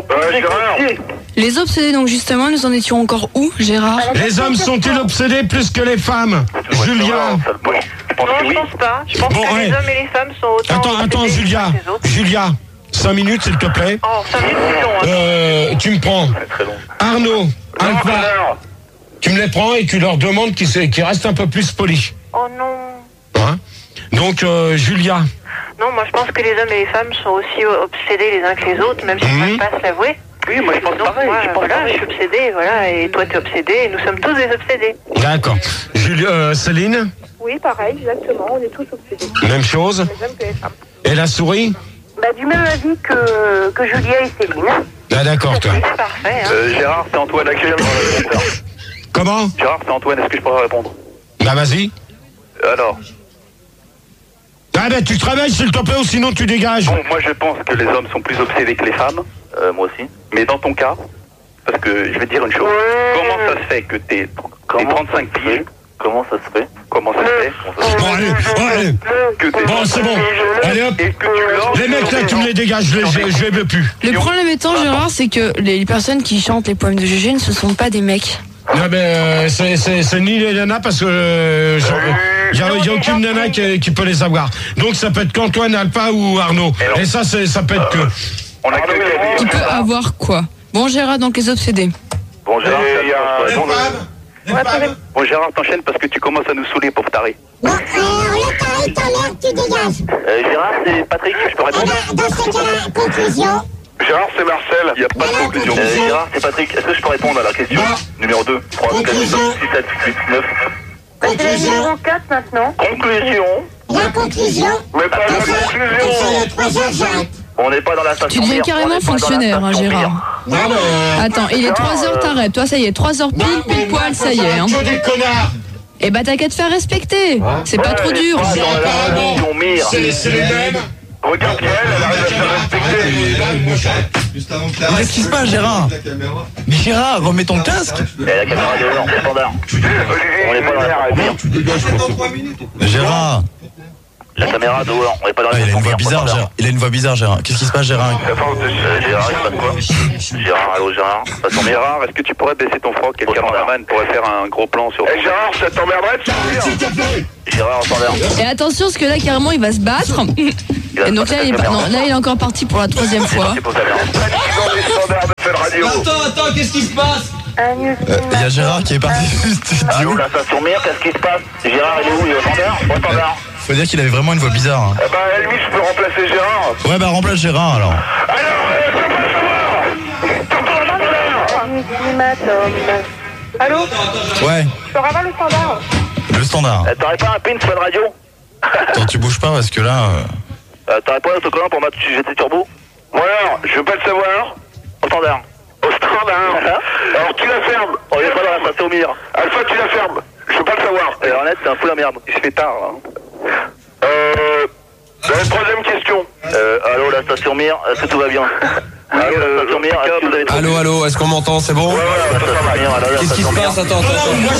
Les obsédés, donc justement, nous en étions encore où, Gérard? Les hommes sont-ils obsédés plus que les femmes? Julia. Non, je pense pas. Je pense que les hommes et les femmes sont autant Attends, Julia. Julia, 5 minutes, s'il te plaît. Oh, 5 minutes, c'est long, hein. Tu me prends. Arnaud, Alpha. Tu me les prends et tu leur demandes qu'ils restent un peu plus polis. Oh non. Hein? Donc, Julia. Non, moi je pense que les hommes et les femmes sont aussi obsédés les uns que les autres, même s'ils ne peuvent pas se l'avouer. Oui, moi je pense pareil. Je suis obsédée, voilà, et toi t'es obsédé, et nous sommes tous des obsédés. D'accord. Céline? Oui, pareil, exactement, on est tous obsédés. Même chose? Les hommes que les femmes. Et la souris? Bah, du même avis que Julia et Céline. Ah, d'accord, toi. C'est parfait, hein. Gérard, c'est Antoine actuellement. Comment? Gérard, c'est Antoine, est-ce que je pourrais répondre? Bah vas-y. Alors. Ah ben tu te réveilles s'il te plaît ou sinon tu dégages. Bon, moi je pense que les hommes sont plus obsédés que les femmes, moi aussi. Mais dans ton cas, parce que je vais te dire une chose. Comment ça se fait que t'es 35 pieds? Comment ça se fait? Comment ça se fait? Bon allez. Bon c'est bon. Allez hop. Les mecs là tu me les dégages, je les veux plus. Le problème étant, Gérard, c'est que les personnes qui chantent les poèmes de GG ne ce sont pas des mecs. Non mais c'est ni les nanas parce que il y a aucune nana qui peut les avoir. Donc ça peut être qu'Antoine, Alpha ou Arnaud. Et ça peut être que. Qui peut avoir quoi? Bon Gérard, donc les obsédés. Bon Gérard, bon Gérard, t'enchaînes parce que tu commences à nous saouler pour taré. Non, le taré t'enlève, tu dégages. Gérard, c'est Patrick, je peux répondre. Dans ce cas-là, conclusion. Gérard, c'est Marcel, il n'y a pas de conclusion. Gérard, c'est Patrick, est-ce que je peux répondre à la question numéro 2, 3, 4, 5, 6, 7, 8, 9. Conclusion. Numéro 4 maintenant. Conclusion. La conclusion. Mais pas la conclusion. On n'est pas dans la station. Tu deviens carrément fonctionnaire, hein, Gérard. Attends, il est 3h, t'arrêtes. Toi, ça y est, 3h pile poil, ça y est. Hein. Eh bah, t'as qu'à te faire respecter. C'est pas trop dur. C'est les mêmes. Regarde elle arrive à se faire respecter. Qu'est-ce qui se passe, Gérard? Mais Gérard, remets ton casque. La caméra de l'heure, c'est standard. On n'est pas dans la Gérard. La caméra dehors, on n'est pas dans la il a une voix bizarre, Gérard. Il a une voix bizarre, Gérard. Qu'est-ce qui se passe, Gérard? Gérard, il se passe quoi? Gérard, allô, Gérard. Gérard, est-ce que tu pourrais baisser ton froc? Quel cameraman pourrait faire un gros plan sur... Gérard, ça t'emmerderait de sortir? Gérard, en standard. Et attention, parce que là, carrément, il va se battre. Et donc là, il est encore parti pour la 3e fois. Attends, qu'est-ce qui se passe? Il y a Gérard qui est parti du studio. Allô, la station mère, qu'est-ce qui se passe? Gérard, il est où? Il est au standard? Au standard. Faut dire qu'il avait vraiment une voix bizarre. Eh ben, à la limite, je peux remplacer Gérard. Ouais, bah remplace Gérard alors. Allô? Ouais. Je peux avoir le standard? Le standard. T'aurais pas un pin sur une radio? Attends, tu bouges pas parce que là... T'aurais pas un autocollant pour mettre GT Turbo? Ouais, alors, je veux pas le savoir. Au standard. Au standard. Alors tu la fermes. On est pas dans la station Mire. Alpha, tu la fermes. Je veux pas le savoir. Et Arnett, c'est un fou la merde. Il se fait tard, là. La troisième question. Allô, la station Mire, est-ce que tout va bien? Allô, la station Mire, est-ce que vous avez... Allô, est-ce qu'on m'entend? C'est bon? Qu'est-ce qui se passe? Attends. Non,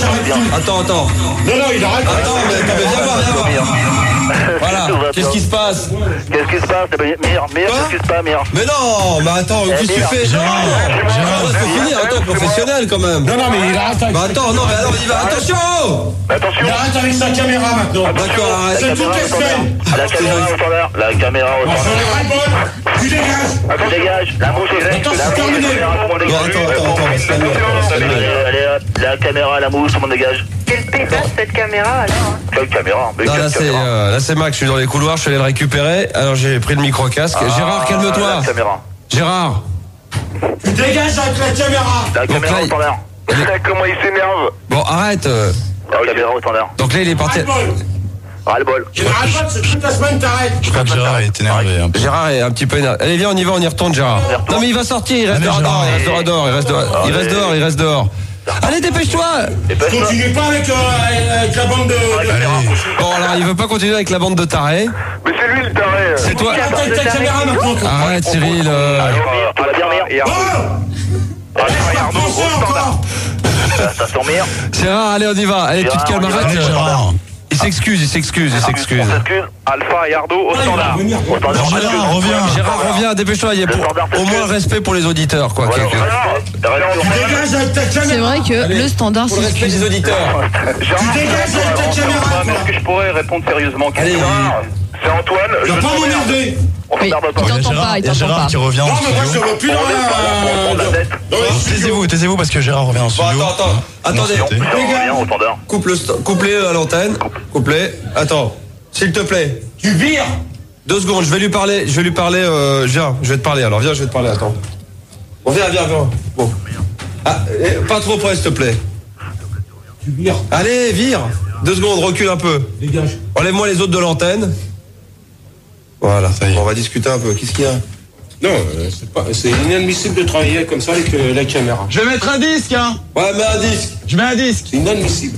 il arrête. Attends, mais viens voir. Voilà, qu'est-ce qui se passe? Qu'est-ce qui se passe? Mire, qu'est-ce qui se passe, Mire? Mais non, mais attends, qu'est-ce que tu fais? Gérard, faut finir, attends, professionnel quand même. Non, mais il arrête. Bah attends, non, mais alors il va, attention! Attention! Il arrête avec sa caméra maintenant. D'accord, arrête. C'est tout externe. La caméra au standard. La caméra au standard. Tu dégages. Attends, dégage. La bouche est Attends, c'est terminé. Bon, attends, Allez, la caméra, la mouche, tout le monde dégage. Quelle pétasse cette caméra alors? Quelle caméra? Non, là c'est Max, je suis dans les couloirs, je suis allé le récupérer. Alors j'ai pris le micro-casque. Gérard, calme-toi. Gérard. Tu dégages avec la caméra. La caméra au standard. Comment il s'énerve. Bon, arrête. La caméra au standard. Donc là il est parti. Ras-le-bol. Tu n'arrêtes pas, c'est toute la semaine, t'arrêtes. Je crois que Gérard est énervé. Gérard est un petit peu énervé. Allez, viens, on y va, on y retourne, Gérard. Non, mais il va sortir, il reste dehors. Il reste dehors. Allez, dépêche-toi. Continue pas avec la bande de... Bon, alors, il veut pas continuer avec la bande de tarés. Mais c'est lui le taré. C'est toi. Arrête ta caméra maintenant. Arrête, Cyril. Tu vas bien, Mire. Arnaud, au standard. La station Mire. Gérard, allez, on y va. Allez, tu te calmes, arrête. Il s'excuse. Alpha et Ardo au standard. Gérard, reviens. Gérard, reviens, dépêche-toi. Il y a au moins respect pour les auditeurs, quoi. Tu dégages avec ta caméra. C'est vrai que le standard, c'est respect des auditeurs. Tu dégages avec ta caméra. Est-ce que je pourrais répondre sérieusement? Allez. C'est Antoine. Tu vas pas m'emmerder. Oui, il t'entend pas, Il y a Gérard qui revient Non, en mais moi je studio. veux plus dans la... Taisez-vous parce que Gérard revient en studio. Attends. Attendez. Au standard. Coupe-les à l'antenne. Coupe-les. Attends. S'il te plaît. Tu vires. 2 secondes, je vais lui parler, viens, je vais te parler alors, viens, je vais te parler, attends. Bon, viens. Bon. Ah, pas trop près, s'il te plaît. Tu vires. Allez, vire. 2 secondes, recule un peu. Dégage. Enlève-moi les autres de l'antenne. Voilà, ça y est. On va discuter un peu. Qu'est-ce qu'il y a? Non, c'est inadmissible de travailler comme ça avec la caméra. Je vais mettre un disque, hein. Ouais, mets un disque. Je mets un disque. C'est inadmissible.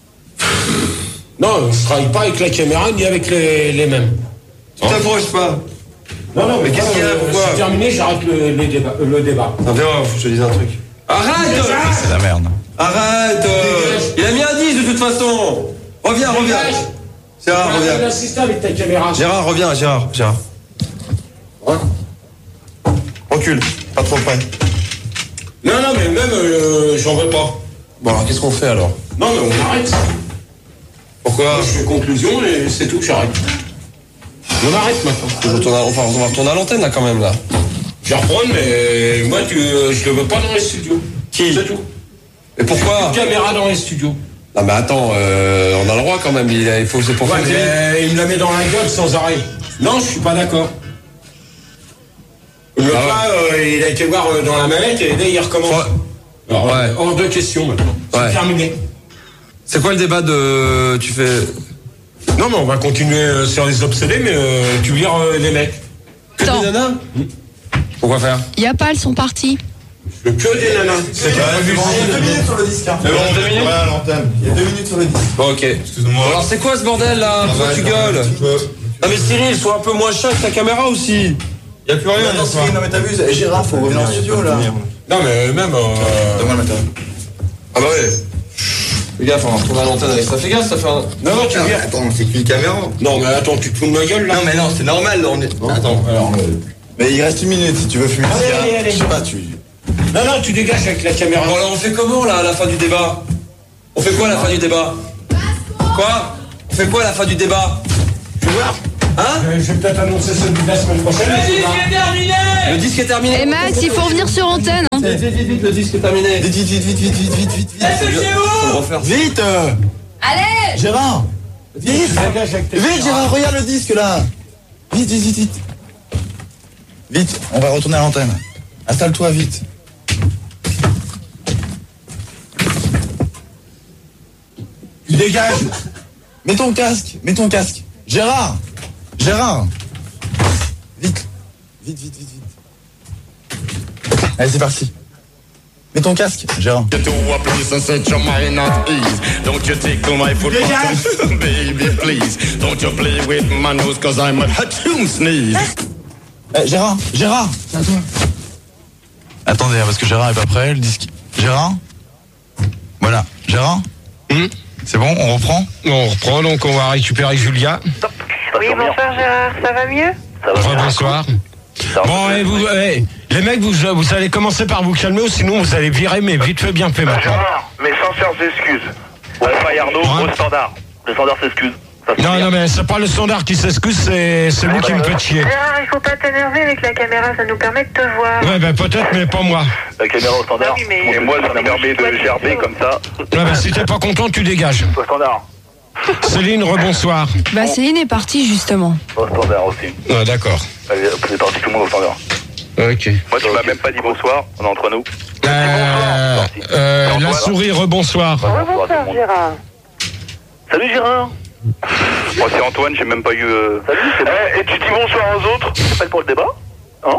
Non, je travaille pas avec la caméra ni avec les mêmes. Tu t'approches pas. Non, mais qu'est-ce qu'il y a, pourquoi? C'est terminé, j'arrête le débat. Attends, viens, faut que je te dise un truc. Arrête! C'est la merde. Arrête! Il a mis un 10 de toute façon. Reviens. Gérard, reviens. L'assistant avec ta caméra. Gérard, reviens, Gérard. Ouais. Recule, pas trop près. Non, mais même, j'en veux pas. Bon, alors qu'est-ce qu'on fait alors? Non, mais on arrête. Pourquoi? Je fais conclusion et c'est tout, j'arrête. On arrête maintenant. On va retourner à l'antenne là quand même là. Je vais reprendre, mais moi je le veux pas dans les studios. Qui? C'est tout. Et pourquoi? Une caméra dans les studios. Non mais attends, on a le droit quand même, il faut c'est pour Ouais, filmer. mais il me la met dans la gueule sans arrêt. Non, je suis pas d'accord. Le gars, il a été voir dans la manette et là il recommence. Ouais. Alors, hors de question maintenant. C'est terminé. C'est quoi le débat de... Tu fais... Non mais on va continuer sur les obsédés, mais tu vires les mecs. Que des nanas? Pourquoi faire? Y a pas, elles sont parties. Que des nanas. C'est qu'il y a 2 minutes sur le disque. Hein. C'est bon, 2 minutes? Ouais, à l'antenne. Il y a 2 minutes sur le disque. Bon, ok. Excuse-moi. Alors c'est quoi ce bordel là? Pourquoi tu gueules? Non mais Cyril, sois un peu moins chiant avec ta caméra aussi. Y a plus rien. Non, Cyril, non mais t'abuses. Et Gérard, faut revenir en studio là. Non mais même... Donne-moi le matériel. Ah bah ouais. Fais gaffe, on va retourner à l'antenne avec ça. Fais gaffe, ça fait un... Non, tu viens. Attends, c'est qu'une caméra. Non mais attends, tu te fous de ma gueule là? Non mais non, c'est normal. Attends, alors... Mais il reste 1 minute si tu veux fumer. Allez. Je sais pas, tu... Non, tu dégages avec la caméra. Bon alors on fait comment là à la fin du débat? On fait quoi à la fin du débat? Quoi? On fait quoi à la fin du débat? Tu veux voir? Hein? Je vais peut-être annoncer celui de la semaine prochaine. Le disque est terminé! Le disque est terminé. Et Max, il faut revenir sur antenne. Hein. Vite, le disque est terminé. Vite. Faut le refaire. Vite. Allez! Gérard. Vite, Gérard, regarde le disque là. Vite. Vite, on va retourner à l'antenne. Installe-toi vite. Tu dégages. Mets ton casque. Gérard. Vite. Allez, c'est parti. Mets ton casque, Gérard. Gérard, c'est à toi. Attendez, parce que Gérard est pas prêt, le disque. Gérard. Voilà, Gérard. C'est bon, on reprend? On reprend, donc on va récupérer Julia. Oui, bonsoir Gérard, ça va mieux? Bonsoir. Bon, et vous, les mecs, vous allez commencer par vous calmer ou sinon vous allez virer, mais vite fait, bien fait maintenant. Gérard, mes sincères excuses. Fayardo, au standard. Le standard s'excuse. Non, mais c'est pas le standard qui s'excuse, c'est vous qui me faites chier. Gérard, il faut pas t'énerver avec la caméra, ça nous permet de te voir. Ouais, ben peut-être, mais pas moi. La caméra au standard. Oui, mais... Et moi, ça me permet de gerber comme ça. Ouais, ben si t'es pas content, tu dégages. Au standard. Céline, rebonsoir. Bah Céline est partie justement. Au standard aussi. Ah, d'accord. Allez, c'est parti, tout le monde au standard. Ok. Moi, tu m'as même pas dit bonsoir, on est entre nous. La souris, rebonsoir. Bonsoir Gérard. Salut Gérard. Moi, c'est Antoine, j'ai même pas eu... Salut, c'est bon. Et tu dis bonsoir aux autres? C'est pas pour le débat? Hein?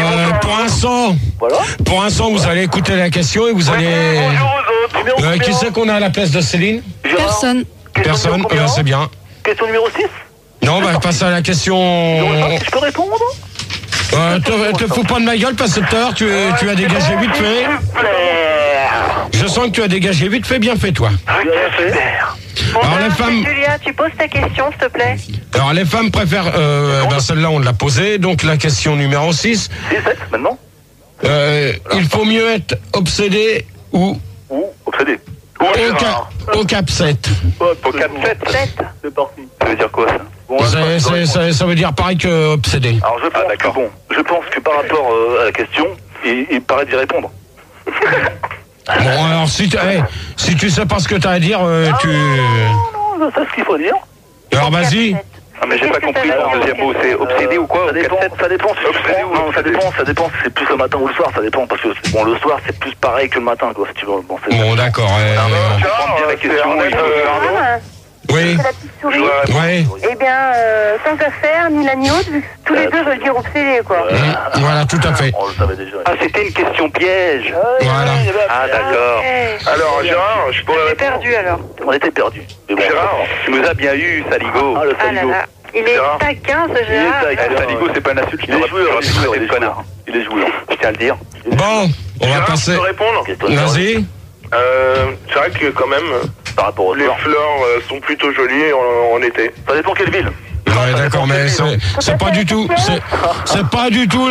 Pour l'instant, vous allez écouter la question et vous allez... Bonjour aux autres. Qui c'est qu'on a à la place de Céline? Personne. Personne, c'est bien. Question numéro 6? Non, on va passer à la question... Je peux répondre? Te fous pas de ma gueule parce que tout à l'heure tu as dégagé vite fait. Je sens que tu as dégagé vite fait, bien fait toi. Bon, alors les femmes... Julia, tu poses ta question s'il te plaît. Alors les femmes préfèrent... celle-là on l'a posée, donc la question numéro 6. 7 maintenant. Il faut mieux être obsédé ou obsédé. Au cap 7. Au cap 7. C'est parti. Ça veut dire quoi ça? Ça veut dire pareil que obsédé. Alors je pense que par rapport à la question, il paraît d'y répondre. Bon alors si tu sais pas ce que t'as à dire, tu... Non, c'est ce qu'il faut dire. Alors vas-y. Ah mais j'ai pas compris le deuxième mot, c'est obsédé ou quoi? Ça dépend. Ça dépend si c'est plus le matin ou le soir, ça dépend parce que bon le soir c'est plus pareil que le matin quoi si tu veux. Bon d'accord. Je comprends bien la question. Oui. C'est la petite souris. Oui. Eh bien, tant qu'à faire, ni l'un ni l'autre, tous les deux veulent dire obsédés, quoi. Voilà, tout à fait. On le savait déjà. Ah, c'était une question piège. Voilà. Ah, d'accord. Okay. Alors, Gérard, je pourrais répondre. Perdu, alors. On était perdus. Gérard, tu nous as bien eu, Saligo. Ah, le Saligo. Là là. Il est taquin, ce Gérard. Saligo, c'est pas une insulte. Il est joueur, il est connard. Il est joueur. Je tiens à le dire. Bon, on va passer. Je peux répondre. Vas-y. C'est vrai que quand même, par rapport aux les fleurs sont plutôt jolies en été. Ça dépend quelle ville. Ouais, d'accord, mais c'est pas du tout, c'est pas du tout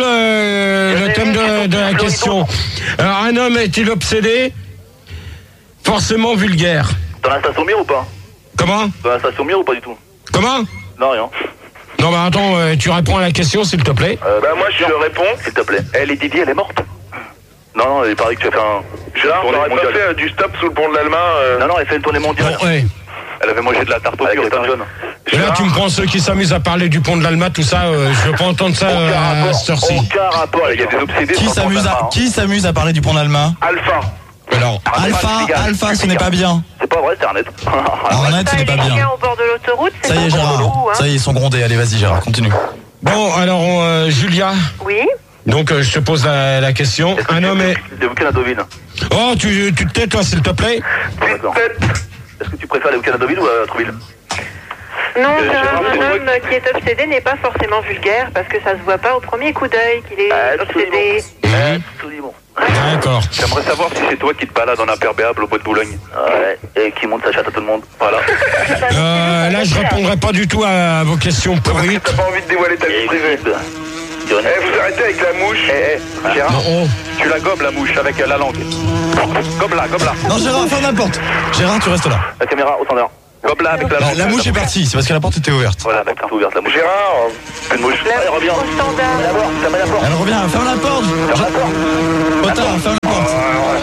le thème de la question. Alors, un homme est-il obsédé? Forcément vulgaire. Dans la station Mire ou pas? Comment? Dans la station Mire ou pas du tout? Comment? Non, rien. Non, bah attends, tu réponds à la question, s'il te plaît. Moi, je réponds, s'il te plaît. Les Didier, elle est morte? Non, il paraît que tu as fait un... Gérard, on n'aurait pas fait du stop sous le pont de l'Alma Non, elle fait une tournée mondiale. Bon, ouais. Elle avait mangé de la tarte au pur, étant jeune. Et là, tu me prends ceux qui s'amusent à parler du pont de l'Alma, tout ça, je veux pas entendre ça à cette heure-ci. Aucun rapport, il y a des obsédés. Qui s'amuse à parler du pont d'Alma? Alpha. Alors, Alpha, ce n'est pas bien. C'est pas vrai, c'est Arnett. Arnett, ce n'est pas bien. Au bord de l'autoroute, Ça y est, Gérard. Ça y est, ils sont grondés. Allez, vas-y, Gérard, continue. bon, alors, Julia. Oui. Donc, je te pose la question. Un homme est... Les week-ends à Deauville. Oh, tu te tais, toi, s'il te plaît? D'accord. Est-ce que tu préfères les week-ends à Deauville ou à Trouville? Non, un homme qui est obsédé n'est pas forcément vulgaire parce que ça se voit pas au premier coup d'œil qu'il est obsédé. Absolument. D'accord. J'aimerais savoir si c'est toi qui te balades en imperméable au bois de Boulogne. Ouais, et qui monte sa chatte à tout le monde. Voilà. Là, je répondrai pas du tout à vos questions pourries. T'as pas envie de dévoiler ta vie privée. Vous arrêtez avec la mouche. Gérard, tu la gobes la mouche avec la langue. Gobe-la. Non, Gérard, ferme la porte. Gérard, tu restes là. La caméra au standard. Gobe-la avec la langue. La mouche est partie, c'est parce que la porte était ouverte. Voilà, la porte est ouverte, la mouche. Gérard, une mouche. Elle revient. Au standard. Ferme la porte. Elle revient, ferme la porte. Potard, ferme la porte.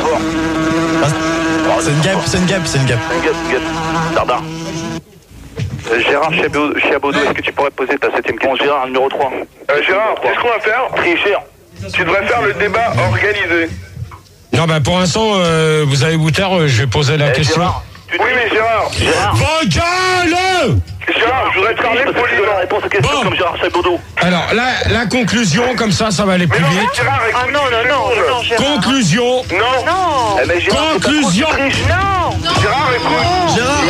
C'est une guêpe. Dardard. Gérard Chiabodo, est-ce que tu pourrais poser ta 7ème question? Gérard, numéro 3. Gérard, qu'est-ce qu'on va faire? Tricher. Tu devrais faire le débat organisé. Non, bah pour l'instant, vous allez vous taire, je vais poser la question. Gérard, oui, mais Gérard. Vos gueules! Gérard, je voudrais te parler poliment. La réponse aux questions comme Gérard Chiabodo. Alors, la conclusion, comme ça va aller plus vite. Gérard, écoute, non, Gérard. Conclusion. Non. Conclusion. Non. Gérard, écoute. Gérard.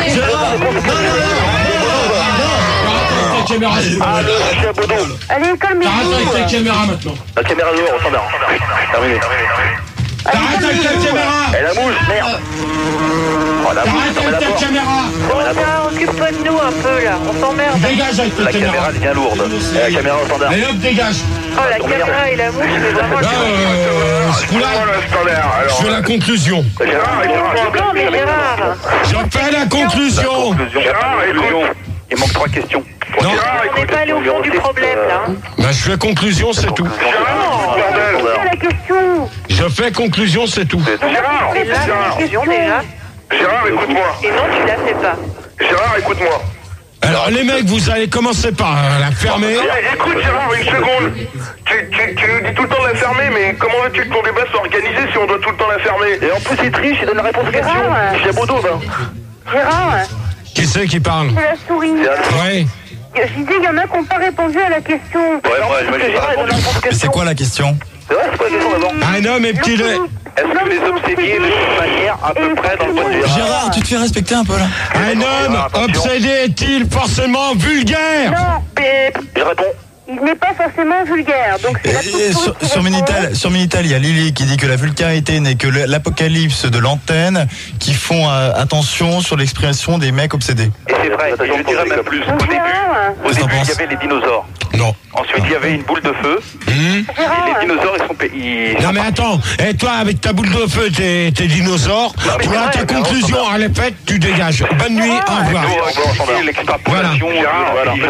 Allez, calmez-vous. T'arrêtes avec ta caméra maintenant. La caméra dehors, au standard. Terminé. T'arrêtes avec ta caméra. Et la mouche, merde. Oh, la mouche, T'arrêtes avec ta caméra. Occupe-toi de nous un peu, là. On s'emmerde. Dégage avec ta La caméra. caméra devient lourde. Et la caméra au standard. Et hop, dégage. Oh, la caméra et la mouche, c'est vraiment... Là, ce coup-là, je fais la conclusion. Gérard, Non, mais Gérard. Je fais la conclusion. Gérard, écoute. Il manque 3 questions. Non. On n'est pas allé au fond du problème, là. Bah, je fais conclusion, c'est tout. C'est la question. Je fais conclusion, c'est tout. Gérard, C'est là la question, déjà. Gérard, écoute-moi. Et non, tu la fais pas. Gérard, écoute-moi. Alors, les mecs, vous allez commencer par la fermer. Écoute, Gérard, une seconde. Tu nous dis tout le temps de la fermer, mais comment veux-tu que ton débat soit organisé si on doit tout le temps la fermer? Et en plus, il triche, il donne la réponse aux questions. Chiabodo, va. Gérard, Qui c'est qui parle? c'est la souris. Ouais. Je disais, il y en a qui n'ont pas répondu à la question. C'est quoi la question? C'est vrai, c'est pas la question d'avant. Un homme est-il... Est-ce que les obsédiés le font de manière à peu près dans le point de vue? Gérard, tu te fais respecter un peu là. Un homme obsédé est-il forcément vulgaire? Non, mais Je réponds. il n'est pas forcément vulgaire. Donc c'est la petite souris qui Sur Minitel, il y a Lily qui dit que la vulgarité n'est que l'apocalypse de l'antenne, qui font attention sur l'expression des mecs obsédés. Et c'est vrai, je dirais même plus. Au début, il y avait les dinosaures. Non. Ensuite, il y avait une boule de feu. Et les dinosaures, ils sont... Non mais attends, et toi avec ta boule de feu, tes dinosaures, toi ta conclusion, elle est faite, tu dégages. Bonne nuit, au revoir. L'extrapolation, voilà. De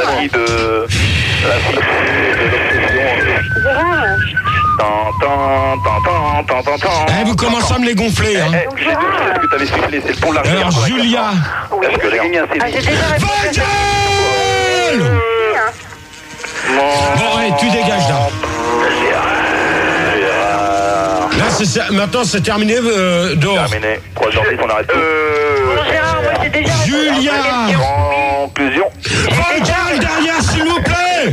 l'obsession. Vous commencez à me les gonfler. Hein. Est-ce que t'avais sifflé? C'est le pont de l'arrière. Alors Julia. Est-ce que j'ai gagné un CD? J'ai déjà répondu. Bon, allez, tu dégages là. Là, maintenant c'est terminé dehors. Terminé. 3h10, on arrête tout. Bon, Gérard, moi j'ai Julia. Conclusion. Votre gueule derrière, s'il vous plaît.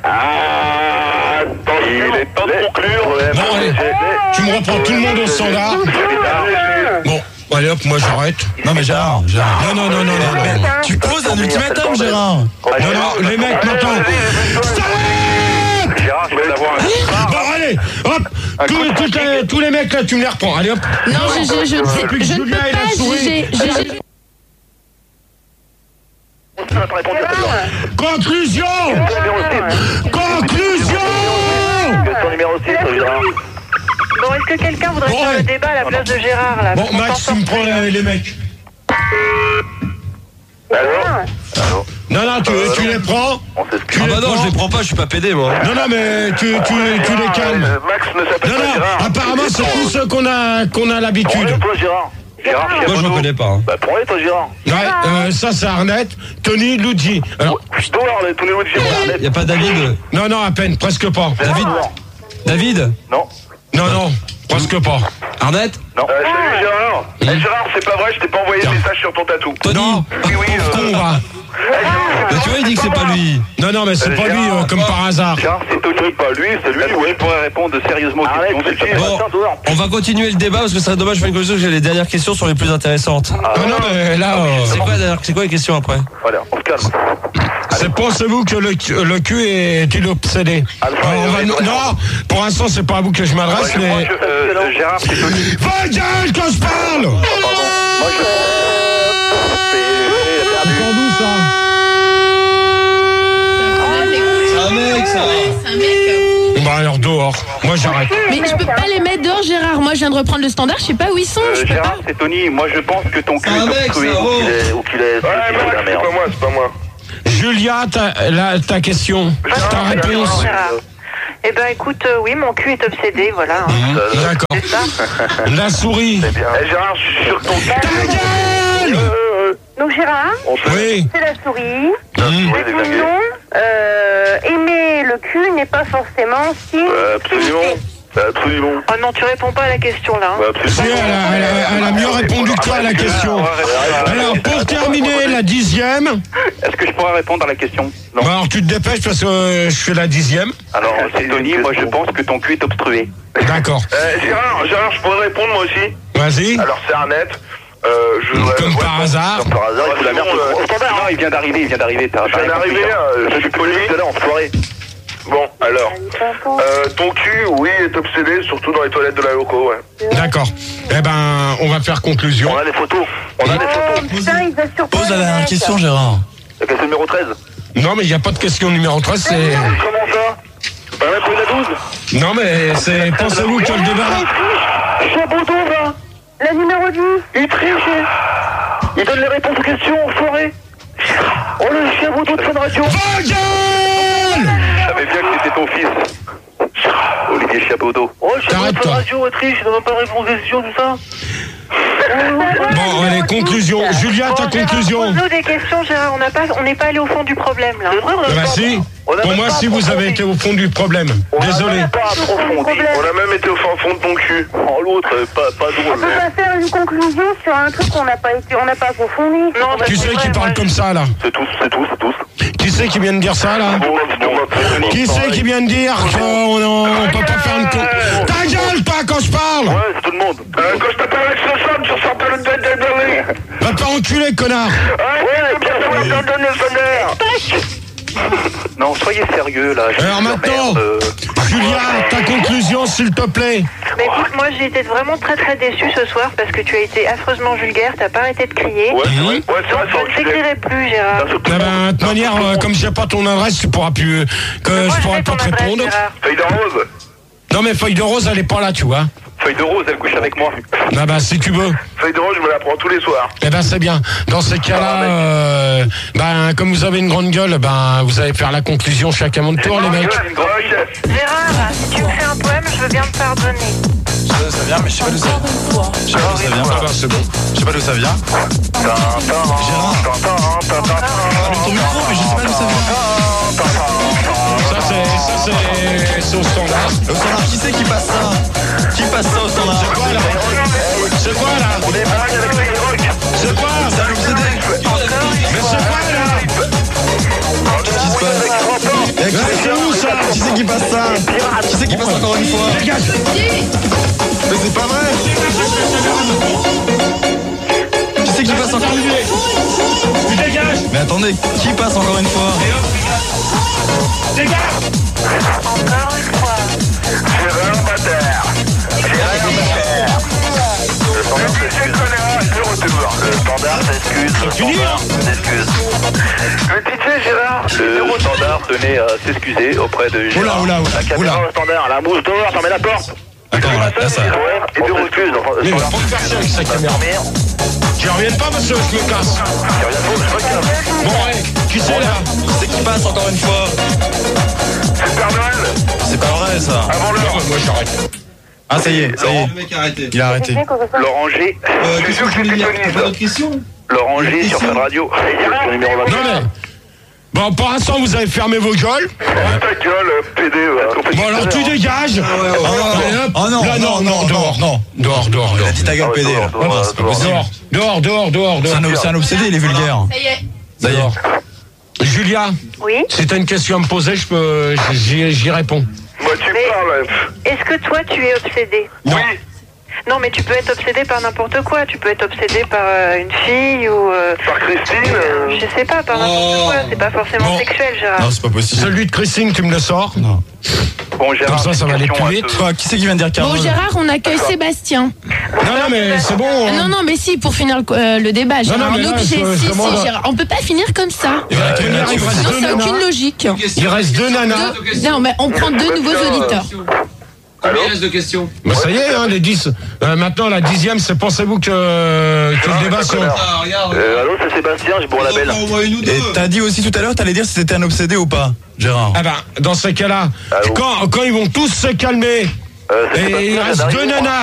Il est temps de conclure. Bon, allez, tu me reprends tout le monde au standard. Bon, allez hop, moi j'arrête. Non mais Gérard. Non. Tu poses un ultimatum, Gérard. Non, les mecs, maintenant. Gérard, je vais l'avoir un. Bon, allez, hop. Tous les mecs là, tu me les reprends. Allez hop. Non, je ne peux pas, GG. Conclusion. Ton numéro 6, Gérard. Bon, est-ce que quelqu'un voudrait faire le débat à la place de Gérard là? Bon, Max, tu me prends les mecs. Allô? Non, tu les prends. Ah bah non, je les prends pas, je suis pas pédé moi. Non, mais tu les calmes. Max ne s'appelle pas Gérard. Apparemment, c'est tous ceux qu'on a l'habitude. Toi, Gérard. Moi je me connais pas. Bah prends-les toi Gérard. Ouais, ça c'est Arnett, Tony, Luigi. Alors, Tony, Luigi, Arnett. Y a pas David? Non, à peine, presque pas. David? Non, presque pas. Arnett? non. Salut Gérard. Gérard, c'est pas vrai, je t'ai pas envoyé de message sur ton tatou. Non, Oui. con va. Mais tu vois, il dit que c'est pas lui. Non, mais c'est pas lui, comme par hasard. Gérard, c'est Tony, pas lui, c'est lui. Ouais, je pourrais répondre sérieusement aux questions. Bon, on va continuer le débat parce que ça serait dommage de faire une conclusion que j'ai les dernières questions sont les plus intéressantes. Non, mais là... C'est quoi les questions après? Voilà, on se calme. Pensez-vous que le cul est obsédé? Non, pour l'instant, c'est pas à vous que je m'adresse, mais... Gérard, c'est Tony. Va gueule quand je parle! Moi, je... C'est d'où ça? C'est un mec, ça. C'est un mec. Bah alors dehors, moi j'arrête. Mais je peux pas les mettre dehors, Gérard. Moi, je viens de reprendre le standard, je sais pas où ils sont. Gérard, c'est Tony. Moi, je pense que ton cul est obstrué ou qu'il est... c'est pas moi. Julia, ta question, ta réponse. Eh ben écoute, oui, mon cul est obsédé, voilà. D'accord. La souris. Gérard, je suis sûr que ton cul... Ta gueule! Donc Gérard, oui. c'est la souris. Non, aimer le cul n'est pas forcément si... Absolument. Oh non, tu réponds pas à la question là. Si, elle a mieux répondu que toi à la question. Alors, pour terminer, la 10e. Est-ce que je pourrais répondre à la question? Non. Bah alors, tu te dépêches parce que je fais la 10e. Alors, c'est Tony, moi je pense que ton cul est obstrué. D'accord. Gérard, je pourrais répondre moi aussi. Vas-y. Alors, c'est Arnett. Comme par hasard. Comme par hasard, il fout la merde. Non, il vient d'arriver. Je viens d'arriver, je suis poli tout à l'heure en soirée. Bon, alors, ton cul, oui, est obsédé, surtout dans les toilettes de la loco, ouais. D'accord. Eh ben, on va faire conclusion. On a des photos. Putain, il va surprendre. Pose la dernière question, Gérard. La question numéro 13. Non, mais il n'y a pas de question numéro 13, c'est... Comment ça? Bah, même pour la 12. Non, mais c'est... Pensez-vous que le débat... Chapeauton, va. La numéro 10. Il triche. Il donne les réponses aux questions, enfoiré. Oh, le chien photo de Fun Radio. Va gueule! Je savais bien que c'était ton fils. Olivier Chapeautot. Oh, je suis Fun Radio, triche, il donne pas de réponse aux questions, tout ça. Bon, allez, conclusion. Julia, ta conclusion. Pose-nous des questions, Gérard. On n'est pas allé au fond du problème, là. Bah si. Pour moi, si vous avez été au fond du problème. Désolé. On a même été au fond de ton cul. Oh, l'autre, pas drôle. On peut pas faire une conclusion sur un truc qu'on n'a pas approfondi. Non, qui c'est qui parle comme ça, là? C'est tous. Qui c'est qui vient de dire ça, là? Qui c'est qui vient de dire qu'on peut pas faire une... Ta gueule, toi, quand je parle! Ouais, c'est tout le monde. Quand je t'appelle avec ce son, tu sors pas le tête de Berlin. Va pas enculer, connard! Ouais, bien sûr, on va donner le sonner. Non, soyez sérieux, là. Alors maintenant, Julia, ta conclusion, s'il te plaît. Mais écoute, moi j'ai été vraiment très très déçue ce soir parce que tu as été affreusement vulgaire, t'as pas arrêté de crier. Ouais, c'est vrai. Donc je ne t'écrirai plus, Gérard. De toute manière, comme j'ai pas ton adresse, tu pourras plus... je pourrais pas te répondre. Feuille de rose. Non mais Feuille de rose, elle est pas là, tu vois. Feuille de rose, elle couche avec moi. Ah bah si tu veux. Feuille de rose, je me la prends tous les soirs. Eh ben c'est bien. Dans ces cas-là, comme vous avez une grande gueule, vous allez faire la conclusion chacun mon tour, les mecs. Gérard, si tu me fais un poème, je veux bien te pardonner. Ça vient, mais je sais pas d'où ça vient. Je sais pas d'où ça vient. C'est bon. Je sais pas d'où ça vient. Gérard. Ton micro, mais je sais pas d'où ça vient. Ça c'est au standard. Au standard, qui c'est qui passe ça? Qui passe ça au standard? C'est quoi là? On est mal avec les rocs. C'est quoi? C'est un obsédé. Mais c'est quoi là? Qu'est-ce qui se passe? C'est où ça? Qui c'est qui passe ça? Qui c'est qui passe encore une fois? Dégage! Mais c'est pas vrai! Qui c'est qui passe encore une fois? Tu dégages! Mais attendez, qui passe encore une fois? Dégage! Encore une fois. Gérard Bataire. Le standard s'excuse. Le retour. Le standard s'excuse. Le DJ Gérard. Le standard tenait à s'excuser auprès de Gérard. Oula. La caméra au standard. La mousse dehors, fermez la porte. Attends, là ça. Et de recul. Mais faut le faire chier avec sa caméra. Tu reviens pas parce que je me casse. Bon, ouais, qui c'est là? Qui c'est qui passe encore une fois? C'est Père Noël. C'est pas vrai ça. Avant l'heure. Moi j'arrête. Ah ça y est. Le mec a arrêté. Il a arrêté. Laurent G. Qu'est-ce que tu veux dire? T'as pas d'autres questions? Laurent G sur Fun Radio. Le numéro 29. Non mais... Bon, pour l'instant, vous avez fermé vos gueules. Ta gueule, PD. Bon, alors tu dégages. Oh non, Là, non, dehors. Il a dit ta gueule pédé là. Non, c'est pas possible. Dehors. C'est un obsédé, il est vulgaire. Ça y est. Ça y est. Julia, Oui. si t'as une question à me poser, j'y réponds. Moi, tu parles. Est-ce que toi, tu es obsédé? Oui. Non, mais tu peux être obsédé par n'importe quoi. Tu peux être obsédé par une fille ou... Par Christine Je sais pas, par n'importe quoi. C'est pas forcément Non. sexuel, Gérard. Non, c'est pas possible. Celui de Christine, tu me le sors. Non. Bon, Gérard, Comme ça va aller plus vite. Quoi, qui c'est qui vient de dire Bon, Carole? Gérard, on accueille Sébastien. Non, mais c'est bon. hein. Non, mais si, pour finir le débat, Gérard, mais on est là, obligé. je Si, demande- Gérard, on peut pas finir comme ça. Il reste Sinon, deux c'est aucune nanas. logique. Il reste deux nanas. Non, mais on prend deux nouveaux auditeurs. Combien il reste de questions? Bah, ça y est, hein, les 10. Maintenant, la 10e, c'est pensez-vous que le débat sur... Ah, regarde. Allô, c'est Sébastien, j'ai pour la belle. Au moins une ou deux. Et t'as dit aussi tout à l'heure, t'allais dire si c'était un obsédé ou pas, Gérard. Ah ben, dans ces cas-là, Allô. quand ils vont tous se calmer, et il reste deux nanas